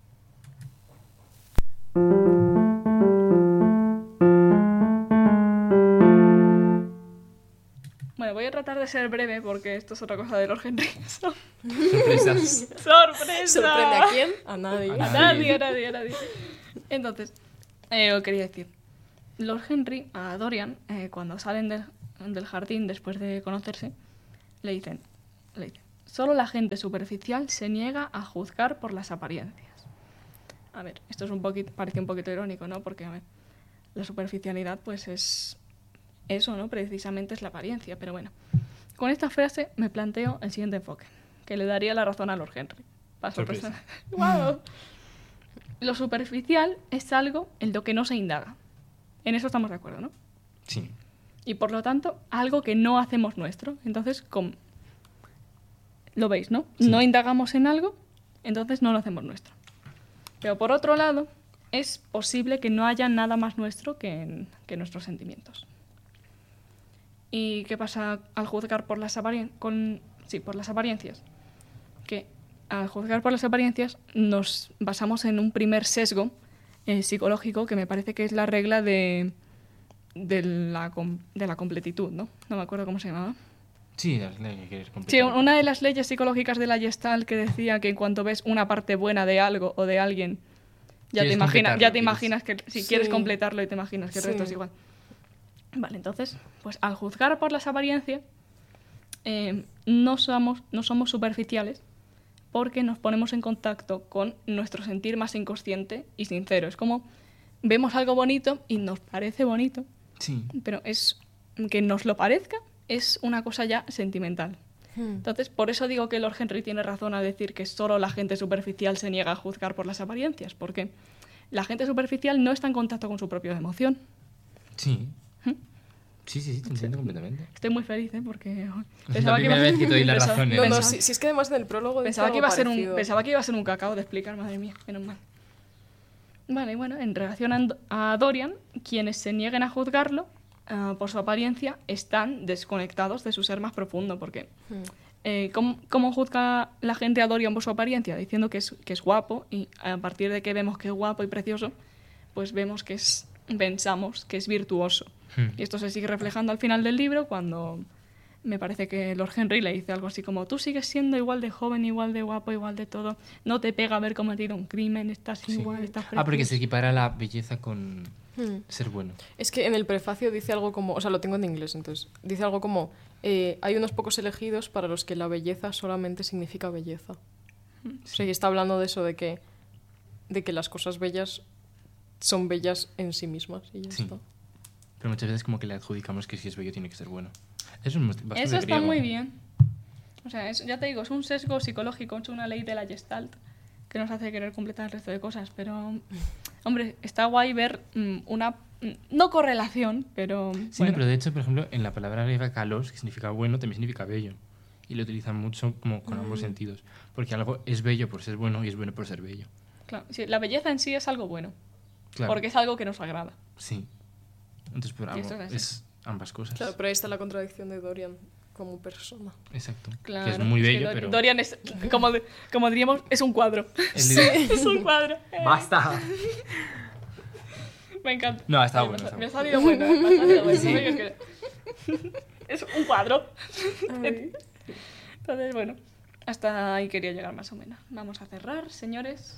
Bueno, voy a tratar de ser breve porque esto es otra cosa de Lord Henry. Sorpresas. ¡Sorpresa! ¿Sorprende a quién? A nadie. A A nadie, a nadie, a nadie. Entonces, eh, os quería decir, Lord Henry a Dorian, eh, cuando salen del, del jardín después de conocerse, le dicen, le dicen, solo la gente superficial se niega a juzgar por las apariencias. A ver, esto es un poquito, parece un poquito irónico, ¿no? Porque, a ver, la superficialidad, pues es eso, ¿no? Precisamente es la apariencia, pero bueno. Con esta frase me planteo el siguiente enfoque, que le daría la razón a Lord Henry. Para sorpresa. ¡Wow! Lo superficial es algo en lo que no se indaga. En eso estamos de acuerdo, ¿no? Sí. Y por lo tanto, algo que no hacemos nuestro. Entonces, ¿cómo? Lo veis, ¿no? Sí. No indagamos en algo, entonces no lo hacemos nuestro. Pero por otro lado, es posible que no haya nada más nuestro que, en- que nuestros sentimientos. ¿Y qué pasa al juzgar por las aparien- con sí, por las apariencias? Que al juzgar por las apariencias nos basamos en un primer sesgo eh, psicológico que me parece que es la regla de, de, la, com- de la completitud, ¿no? No me acuerdo cómo se llamaba. Sí, es la que quieres Sí, completar. una de las leyes psicológicas de la Gestalt que decía que en cuanto ves una parte buena de algo o de alguien, ya te, Quieres imagina, completarlo, ya te quieres- imaginas que si Sí. quieres completarlo y te imaginas que el resto Sí. es igual. Vale, entonces, pues al juzgar por las apariencias, eh, no, somos, no somos superficiales porque nos ponemos en contacto con nuestro sentir más inconsciente y sincero. Es como vemos algo bonito y nos parece bonito, Sí. pero es que nos lo parezca es una cosa ya sentimental. Hmm. Entonces, por eso digo que Lord Henry tiene razón al decir que solo la gente superficial se niega a juzgar por las apariencias, porque la gente superficial no está en contacto con su propia emoción. Sí. ¿Mm? Sí, sí, sí, te entiendo completamente. Estoy muy feliz, ¿eh? Porque Es la primera vez que te doy la pensaba- razón. ¿eh? No, no, pensaba- si, si es que además en el prólogo dice Pensaba que, algo iba a ser un, parecido. pensaba que iba a ser un cacao de explicar, madre mía, menos mal. Vale, y bueno, en relación a Ando- a Dorian, quienes se nieguen a juzgarlo ah, por su apariencia están desconectados de su ser más profundo, porque Hmm. eh, ¿cómo, cómo juzga la gente a Dorian por su apariencia? Diciendo que es, que es guapo, y a partir de que vemos que es guapo y precioso, pues vemos que es, pensamos que es virtuoso. Hmm. Y esto se sigue reflejando al final del libro cuando me parece que Lord Henry le dice algo así como tú sigues siendo igual de joven, igual de guapo, igual de todo, no te pega haber cometido un crimen, estás Sí. igual, estás Ah, porque se precioso". equipara la belleza con Hmm. ser bueno. Es que en el prefacio dice algo como, o sea, lo tengo en inglés, entonces, dice algo como, eh, hay unos pocos elegidos para los que la belleza solamente significa belleza. O sea, y está hablando de eso, de que, de que las cosas bellas son bellas en sí mismas y ya Sí. está. Pero muchas veces como que le adjudicamos que si es bello tiene que ser bueno. Eso es bastante Eso está griego. muy bien. O sea, es- ya te digo, es un sesgo psicológico, es una ley de la Gestalt que nos hace querer completar el resto de cosas, pero, hombre, está guay ver mm, una, mm, no correlación, pero Sí, bueno. no, pero de hecho, por ejemplo, en la palabra griega kalos, que significa bueno, también significa bello. Y lo utilizan mucho como con ambos sentidos. Porque algo es bello por ser bueno y es bueno por ser bello. Claro, sí, la belleza en sí es algo bueno, Claro. porque es algo que nos agrada. Sí. Entonces, por Y algo, esto es así. es ambas cosas. Claro, pero ahí está la contradicción de Dorian como persona. Exacto. Claro, Que es muy que bello, Dor- pero... Dorian es, como, de- como diríamos, es un cuadro. el líder- es un cuadro. Eh, ¡Basta! Me encanta. No, está Ay, bueno, Me, está me ha bueno. salido bueno, me ha salido bueno. Sí. no me digas que- Es un cuadro. Entonces, bueno, hasta ahí quería llegar más o menos. Vamos a cerrar, señores.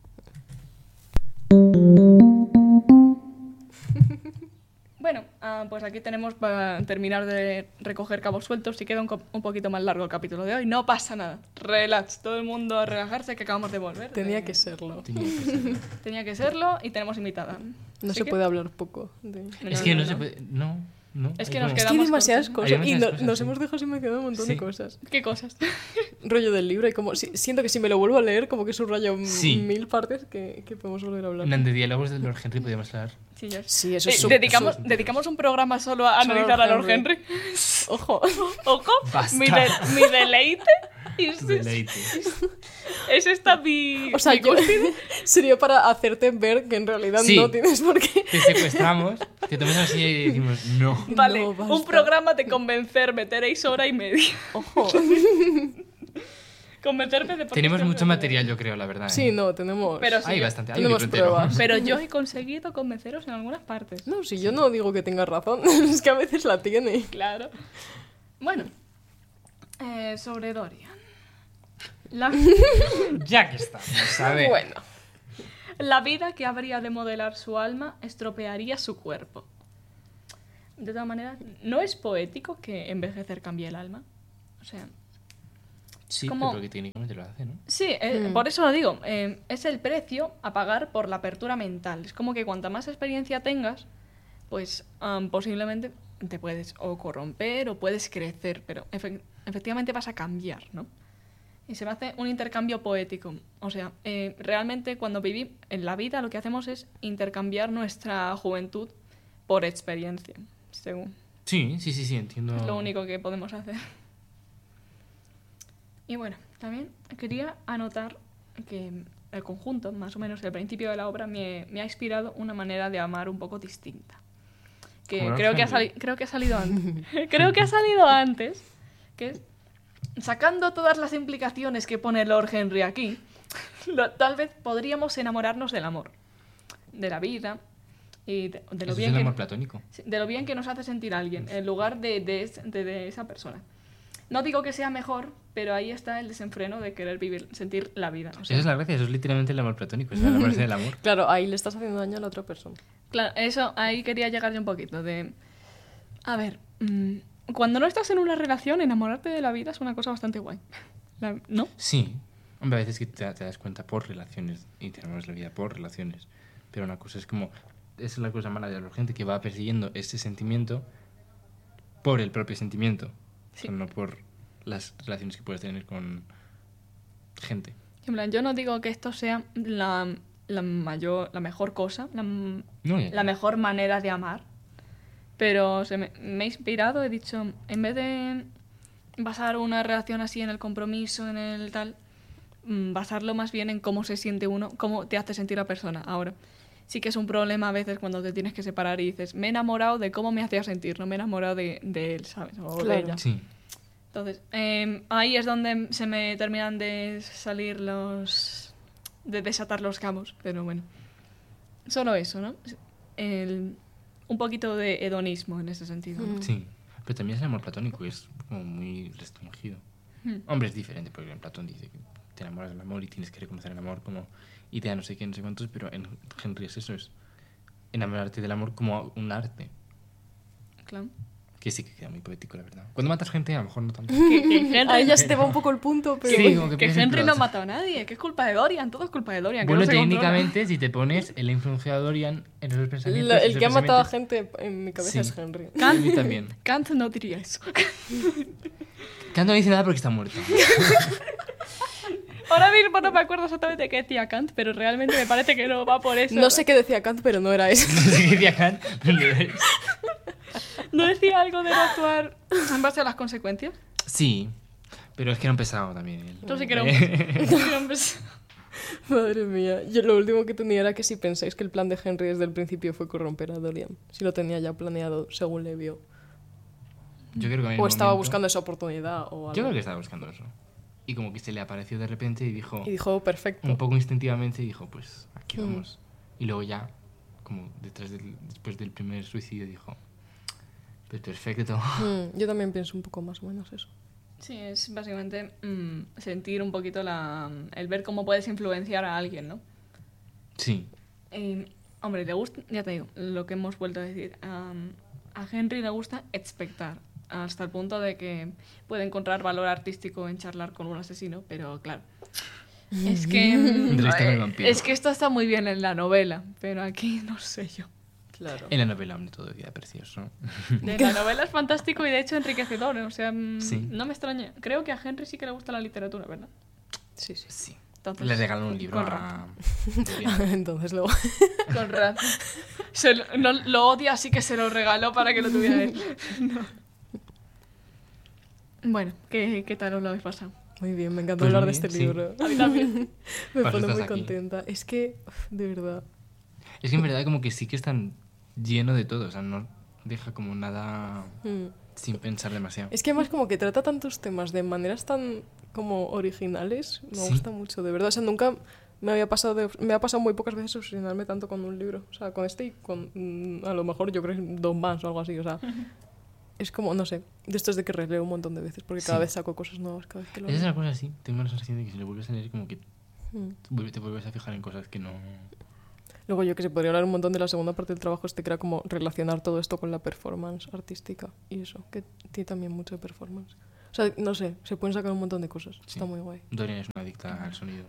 Bueno, ah, pues aquí tenemos para terminar de recoger cabos sueltos. Si queda un, co- un poquito más largo el capítulo de hoy, no pasa nada. Relax, todo el mundo a relajarse que acabamos de volver. Tenía de- que serlo. Tenía que ser. Tenía que serlo y tenemos invitada. No Así se que- puede hablar poco. de- Es que no, se puede... No, no. Es hay que nos como- Es que quedamos hay demasiadas cortos. cosas Hay y demasiadas no- cosas, nos sí. hemos dejado sin mencionar un montón Sí. de cosas. ¿Qué cosas? Rollo del libro y como si- siento que si me lo vuelvo a leer como que subrayo m- Sí. mil partes que, que podemos volver a hablar. En de diálogos de Lord Henry podíamos hablar. Sí, ya. Sí, eso Eh, es su- dedicamos, su- dedicamos un programa solo a Solo analizar a Lord Lord Henry. Ojo. Ojo, Basta. mi, de- mi deleite. Y es, Deleite. es esta mi... O sea, mi yo, cúspide. sería para hacerte ver que en realidad Sí. no tienes por qué. Te secuestramos, te tomas así y decimos, no. Vale, No, un basta. programa de convencer, meteréis hora y media. Ojo. Convencerme de por qué Tenemos esto es mucho realidad. material, yo creo, la verdad. ¿eh? Sí, no, tenemos... Pero sí, Hay bastante, hay un tenemos libro entero. pruebas. Pero yo he conseguido convenceros en algunas partes. No, si yo no digo que tengas razón, es que a veces la tiene. Claro. Bueno, eh, sobre Dorian. La, Ya que estamos, a ver. Bueno. la vida que habría de modelar su alma estropearía su cuerpo. De todas maneras, ¿no es poético que envejecer cambie el alma? O sea, Sí, como- pero que técnicamente lo hace, ¿no? sí, eh, Mm. por eso lo digo. eh, es el precio a pagar por la apertura mental. Es como que cuanta más experiencia tengas, pues am, posiblemente te puedes o corromper o puedes crecer, pero efe- efectivamente vas a cambiar, ¿no? Y se me hace un intercambio poético. O sea, eh, realmente cuando vivimos en la vida lo que hacemos es intercambiar nuestra juventud por experiencia, según. Sí, sí, sí, sí, entiendo. Es lo único que podemos hacer. Y bueno, también quería anotar que el conjunto, más o menos el principio de la obra, me, me ha inspirado una manera de amar un poco distinta. Que Como creo que, ha Henry. sali- creo que ha salido antes. creo que ha salido antes. Que es, sacando todas las implicaciones que pone Lord Henry aquí, lo- tal vez podríamos enamorarnos del amor, de la vida y de, de lo Eso es bien el que amor platónico. Sí, de lo bien que nos hace sentir alguien, en lugar de, de, es- de- de esa persona. No digo que sea mejor, pero ahí está el desenfreno de querer vivir, sentir la vida. O sea, Esa es la gracia, eso es literalmente el amor platónico, es el enamorarse del amor. Claro, ahí le estás haciendo daño a la otra persona. claro, eso, ahí quería llegar yo un poquito de... A ver, mm, cuando no estás en una relación, enamorarte de la vida es una cosa bastante guay. La- ¿No? Sí. Hombre, a veces que te, te das cuenta por relaciones y te enamoras de la vida por relaciones. Pero una cosa es como... Esa es la cosa mala de la gente que va persiguiendo ese sentimiento por el propio sentimiento. Sí. O sea, no por las relaciones que puedes tener con gente. En plan, yo no digo que esto sea la, la mayor, la mejor cosa, la, No, ya, la ya. mejor manera de amar. Pero se me, me he inspirado, he dicho, en vez de basar una relación así en el compromiso, en el tal, mm, basarlo más bien en cómo se siente uno, cómo te hace sentir la persona. Ahora, sí que es un problema a veces cuando te tienes que separar y dices, me he enamorado de cómo me hacía sentir, no me he enamorado de, de él, ¿sabes? O de Claro. ella. Sí. Entonces, eh, ahí es donde se me terminan de salir los... de desatar los cabos, pero bueno. Solo eso, ¿no? El- un poquito de hedonismo en ese sentido. ¿no? Mm. Sí. Pero también es el amor platónico, es como muy restringido. Hmm. Hombre, es diferente, porque en Platón dice que te enamoras del amor y tienes que reconocer el amor como idea no sé qué, no sé cuántos, pero en Henry es eso, es enamorarte del amor como un arte, Claro. que sí que queda muy poético, la verdad. Cuando matas gente, a lo mejor no tanto. Que, que Henry, Ahí ya se te va un poco el punto, pero... Sí, como que que piensas en Henry no plot. ha matado a nadie, que es culpa de Dorian, todo es culpa de Dorian. que Bueno, no se controla. técnicamente, si te pones el influenciado de Dorian en esos pensamientos... La- el esos que ha matado a pensamientos- gente en mi cabeza Sí. es Henry. A mí también. Kant no diría eso. Kant no dice nada porque está muerto. Ahora mismo no me acuerdo exactamente qué decía Kant, pero realmente me parece que no va por eso. No sé qué decía Kant, pero no era eso. No sé qué decía Kant, pero lo es. ¿No decía algo de no actuar en base a las consecuencias? Sí, pero es que era un pesado también. él. Yo sí que era un... Eh, sí que era un pes- Madre mía. Yo lo último que tenía era que si pensáis que el plan de Henry desde el principio fue corromper a Dorian. Si lo tenía ya planeado según le vio. Yo creo que en el O estaba momento- buscando esa oportunidad o algo. Yo creo que estaba buscando eso. Y como que se le apareció de repente y dijo, Y dijo, perfecto. un poco instintivamente, y dijo, pues aquí Mm. vamos. Y luego ya, como detrás del, después del primer suicidio, dijo, pues perfecto. Mm, yo también pienso un poco más o menos eso. Sí, es básicamente mm, sentir un poquito la... el ver cómo puedes influenciar a alguien, ¿no? Sí, Y, hombre, le gusta, ya te digo, lo que hemos vuelto a decir. am, a Henry le gusta expectar, hasta el punto de que puede encontrar valor artístico en charlar con un asesino, pero claro. Es que. mm, Entrevista con el eh, vampiro. es que esto está muy bien en la novela, pero aquí no sé yo. Claro. en la novela, hombre, todo queda precioso. De la novela es fantástico y de hecho enriquecedor, o sea, mm, Sí. no me extraña. Creo que a Henry sí que le gusta la literatura, ¿verdad? Sí, sí. Sí. Entonces, Le regaló un libro con a... Entonces luego... Con razón. Se lo, no, lo odia, así que se lo regaló para que lo tuviera él. No. Bueno, ¿qué, ¿qué tal os lo habéis pasado? Muy bien, me encanta Pues hablar muy de bien, este sí. libro. A mí también. Me Para eso pone estás muy aquí. contenta. Es que, uf, de verdad. Es que en verdad como que sí que están lleno de todo, o sea, no deja como nada Mm. sin pensar demasiado. Es que además como que trata tantos temas de maneras tan como originales, me Sí. gusta mucho, de verdad. O sea, nunca me había pasado de, me ha pasado muy pocas veces obsesionarme tanto con un libro. O sea, con este y con mm, a lo mejor yo creo que dos más o algo así. O sea, es como, no sé, de estos de que releo un montón de veces porque cada Sí. vez saco cosas nuevas cada vez que lo Esa es leo. la cosa así, tengo la sensación de que si lo vuelves a leer como que Mm. vuelve- te vuelves a fijar en cosas que no... Luego yo que se podría hablar un montón de la segunda parte del trabajo este que era como relacionar todo esto con la performance artística y eso, que tiene también mucho de performance. O sea, no sé, se pueden sacar un montón de cosas. Sí. Está muy guay. Dorian es una adicta al sonido.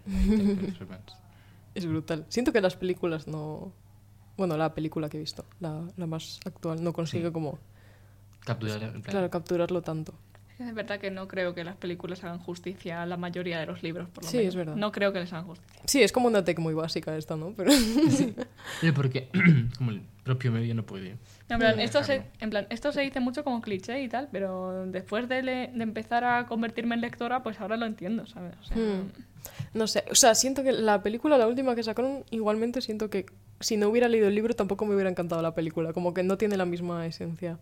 Es brutal. Siento que las películas no... Bueno, la película que he visto, la, la más actual, no consigue Sí. como, Capturar, en plan, claro, capturarlo tanto. Es verdad que no creo que las películas hagan justicia a la mayoría de los libros, por lo Sí, menos. es verdad. No creo que les hagan justicia. Sí, es como una tech muy básica esta, ¿no? Pero... Pero porque como el propio medio no puede. En plan, Mm. esto se, Dejarlo. en plan, esto se dice mucho como cliché y tal, pero después de, le- de empezar a convertirme en lectora, pues ahora lo entiendo, ¿sabes? O sea, Hmm. No sé, o sea, siento que la película, la última que sacaron, igualmente siento que si no hubiera leído el libro tampoco me hubiera encantado la película, como que no tiene la misma esencia.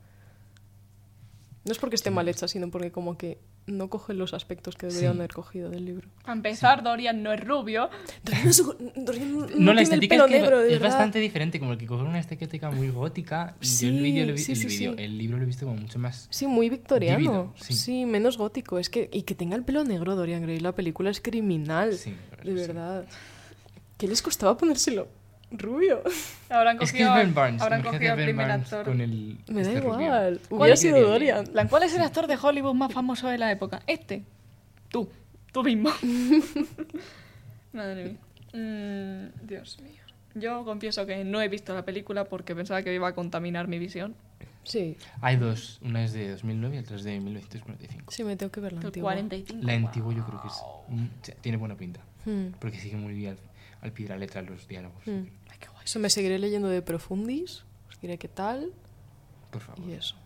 No es porque esté Sí. mal hecha, sino porque como que no coge los aspectos que deberían Sí. haber cogido del libro. Para empezar, Dorian no es rubio. Dorian no, es- Dorian no No, la tiene el estética pelo es, que negro, de es verdad. bastante diferente, como el que coger una estética muy gótica. Y yo el Sí, vídeo lo vi- sí, el, sí, vídeo- sí. el libro lo he visto como mucho más. Sí, muy victoriano. Vívido, sí. sí. menos gótico. Es que, y que tenga el pelo negro Dorian Gray, la película es criminal. Sí, la verdad de que sí. verdad. ¿Qué les costaba ponérselo rubio? Habrán Es que cogido, es Ben Barnes. habrán imagínate cogido a al Ben primer Barnes actor. con el. Me da este rubio. igual. ¿Cuál Hubiera sido quedaría Dorian. bien? Plan, ¿cuál es el actor de Hollywood más famoso de la época? Este. Tú. Tú mismo. Madre mía. Mm, Dios mío. Yo confieso que no he visto la película porque pensaba que iba a contaminar mi visión. Sí, Hay dos. Una es de dos mil nueve y otra es de mil novecientos cuarenta y cinco. sí, me tengo que ver la El antigua. cuarenta y cinco. La antigua yo creo que es. mm, o sea, tiene buena pinta. Hmm, Porque sigue muy bien al, al pie de la letra los diálogos. hmm. Ay, qué guay. Eso me seguiré leyendo de Profundis. Os diré qué tal. Por favor. Y eso.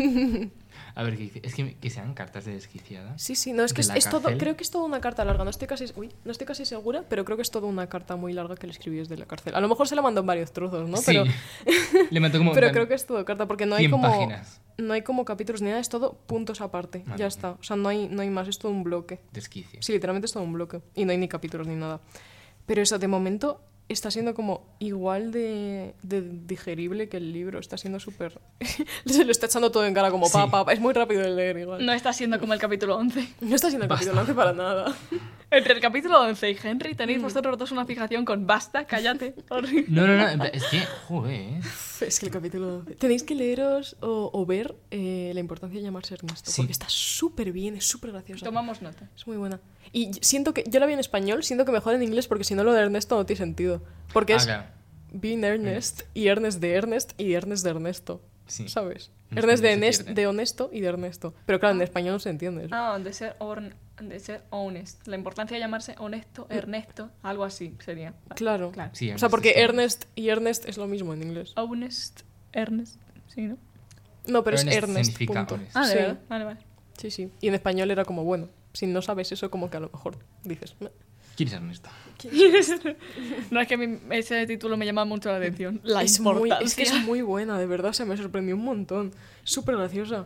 A ver qué dice. Es que, que sean cartas de desquiciada. Sí, sí, no, es que ¿De es, la es todo, cárcel? creo que es toda una carta larga, no estoy casi, uy, no estoy casi segura, pero creo que es toda una carta muy larga que le escribí desde la cárcel. A lo mejor se la mandó en varios trozos, ¿no? Sí. Pero, Le mató como. pero en plan, creo que es todo carta, porque no hay cien como páginas. no hay como capítulos ni nada, es todo puntos aparte, Madre ya mía. está. O sea, no hay, no hay más, es todo un bloque. Desquicia. Sí, literalmente es todo un bloque. Y no hay ni capítulos ni nada. Pero eso, de momento, está siendo como igual de, de digerible que el libro. Está siendo súper... Se lo está echando todo en cara como pa, Sí. pa, pa. Es muy rápido de leer igual. No está siendo como el capítulo once. No está siendo el Basta. capítulo once para nada. Entre el capítulo once y Henry Mm. tenéis vosotros dos una fijación con basta, cállate. Horrible. No, no, no. en plan, Es que, joder. ¿eh? Es que el capítulo once... Tenéis que leeros o, o ver eh, La importancia de llamarse Ernesto. Sí. Porque está súper bien, es súper graciosa. Tomamos nota. Es muy buena. Y siento que... Yo la vi en español, siento que mejor en inglés porque si no lo de Ernesto no tiene sentido. Porque Ah, es... claro. Being Ernest y Ernest de Ernest y Ernest de Ernesto. Sí. ¿Sabes? En Ernest de, español se Enest- pierde. de honesto y de Ernesto. Pero claro, en español no se entiende eso. Ah, de ser, orn- de ser honest. La importancia de llamarse honesto, Ernesto, algo así sería. Vale, Claro. claro. Sí, O sea, porque Ernesto. Ernest y Ernest es lo mismo en inglés. Honest, Ernest. Sí, ¿no? No, pero Ernest es Ernest. significa punto. honest. Ah, de Sí. verdad. Vale, vale. Sí, sí. Y en español era como, bueno, si no sabes eso, como que a lo mejor dices... "Meh". ¿Quién es Ernesto? No, es que a mí ese título me llama mucho la atención. La es, muy, importancia. es que es muy buena, de verdad, se me sorprendió un montón. Súper graciosa.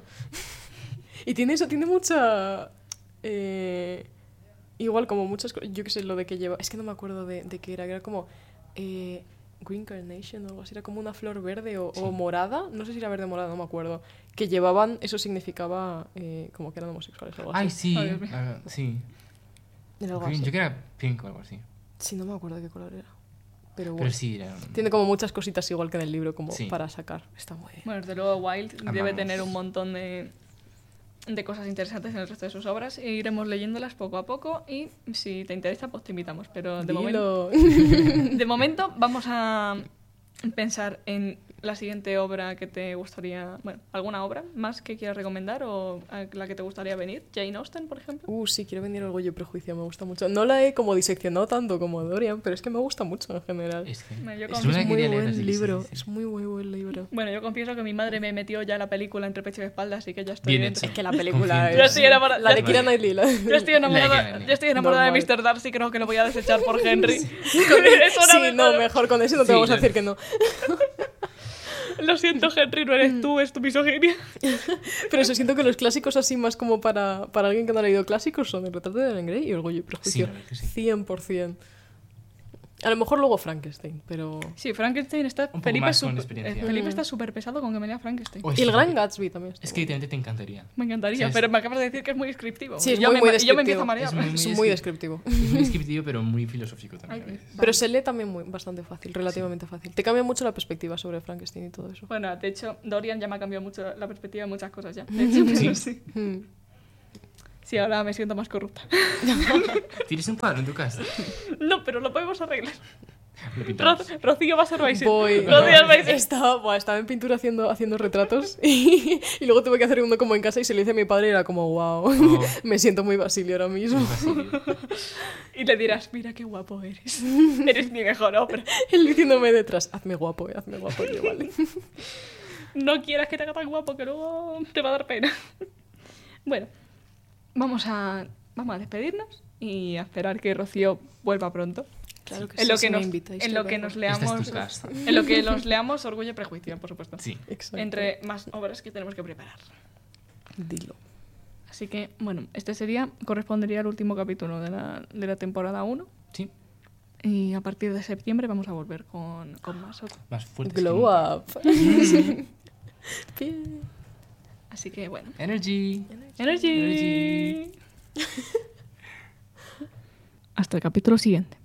Y tiene eso, tiene mucha... eh, igual como muchas cosas, yo qué sé, lo de que lleva... Es que no me acuerdo de, de qué era, que era como... Eh, Green Carnation o algo así, era como una flor verde o, o morada, no sé si era verde o morada, no me acuerdo. Que llevaban, eso significaba eh, como que eran homosexuales o algo así. Ay, sí. Ay, Dios mío. ah, sí. Era algo Green- así. Yo creo que era pink o algo así. Sí, no me acuerdo de qué color era. Pero bueno. Pero sí, era. Tiene como muchas cositas igual que en el libro, como Sí. para sacar. Está muy bien. Bueno, desde luego Wilde debe Amamos. tener un montón de, de cosas interesantes en el resto de sus obras e iremos leyéndolas poco a poco y si te interesa pues te invitamos. Pero de, momento, Dilo. de momento vamos a pensar en la siguiente obra que te gustaría... Bueno, ¿alguna obra más que quieras recomendar o a la que te gustaría venir? Jane Austen, por ejemplo. Uh, sí, quiero venir Orgullo y Prejuicio, me gusta mucho. No la he como diseccionado tanto como Dorian, pero es que me gusta mucho en general. Es que Bueno, yo es confieso- una Es que muy quería leer, buen así que sí, libro, sí. es muy, muy buen libro. Bueno, yo confieso que mi madre me metió ya la película entre pecho y espalda, así que ya estoy Bien dentro. hecho. Es que la película Confío en es... ti. Yo estoy enamorada- La de yo- Keira Knightley. La... Yo estoy enamorada, Like, yo estoy enamorada de normal. míster Darcy, creo que lo voy a desechar por Henry. Eso no Sí, me no, jodas. mejor con eso no te Sí, vamos a yo- decir que no. Lo siento, Henry, no eres tú, es tu misoginia. Pero eso, siento que los clásicos así más como para, para alguien que no ha leído clásicos son El retrato de Dorian Gray y Orgullo y Prejuicio. Sí, la verdad que sí. cien por ciento. A lo mejor luego Frankenstein, pero... Sí, Frankenstein está... Un poco Felipe, más es con súper- experiencia. eh, Felipe Mm. está súper pesado con que me lea Frankenstein. Uy, Y el sí, Gran que- Gatsby también. está Es que muy literalmente te encantaría. Me encantaría, O sea, es- pero me acabas de decir que es muy descriptivo. Sí, es Y yo muy, me, muy y yo me empiezo a descriptivo. marear. Es muy, Es muy muy descri- descriptivo. Es muy descriptivo, pero muy filosófico también. a Ay, veces. Pero se lee también muy, bastante fácil, relativamente fácil. Te cambia mucho la perspectiva sobre Frankenstein y todo eso. Bueno, de hecho, Dorian ya me ha cambiado mucho la perspectiva de muchas cosas ya. De hecho, pero sí. Mm. Sí, ahora me siento más corrupta. ¿Tienes un cuadro en tu casa? No, pero lo podemos arreglar. Lo pintamos. Ro- Rocío va a ser Baiser. Voy. Rocío es Baiser. Estaba, buah, estaba en pintura haciendo, haciendo retratos y, y luego tuve que hacer uno como en casa y se lo hice a mi padre y era como, wow, Oh. me siento muy Basilio ahora mismo. Basilio. Y le dirás, mira qué guapo eres. Eres mi mejor obra. Él diciéndome detrás, hazme guapo, eh, hazme guapo. Y yo, vale. No quieras que te haga tan guapo que luego te va a dar pena. Bueno, vamos a, vamos a despedirnos y a esperar que Rocío vuelva pronto. Claro que En sí, lo si que me nos, invitáis, en que lo que vengo. nos Esta leamos, es tu casa. en lo que nos leamos Orgullo y Prejuicio, por supuesto. Sí. Exacto. Entre más obras que tenemos que preparar. Dilo. Así que, bueno, este sería, correspondería al último capítulo de la, de la temporada uno. Sí. Y a partir de septiembre vamos a volver con, con más. Más fuerte. Glow up. Bien. Así que, bueno. Energy. Energy. Energy. Hasta el capítulo siguiente.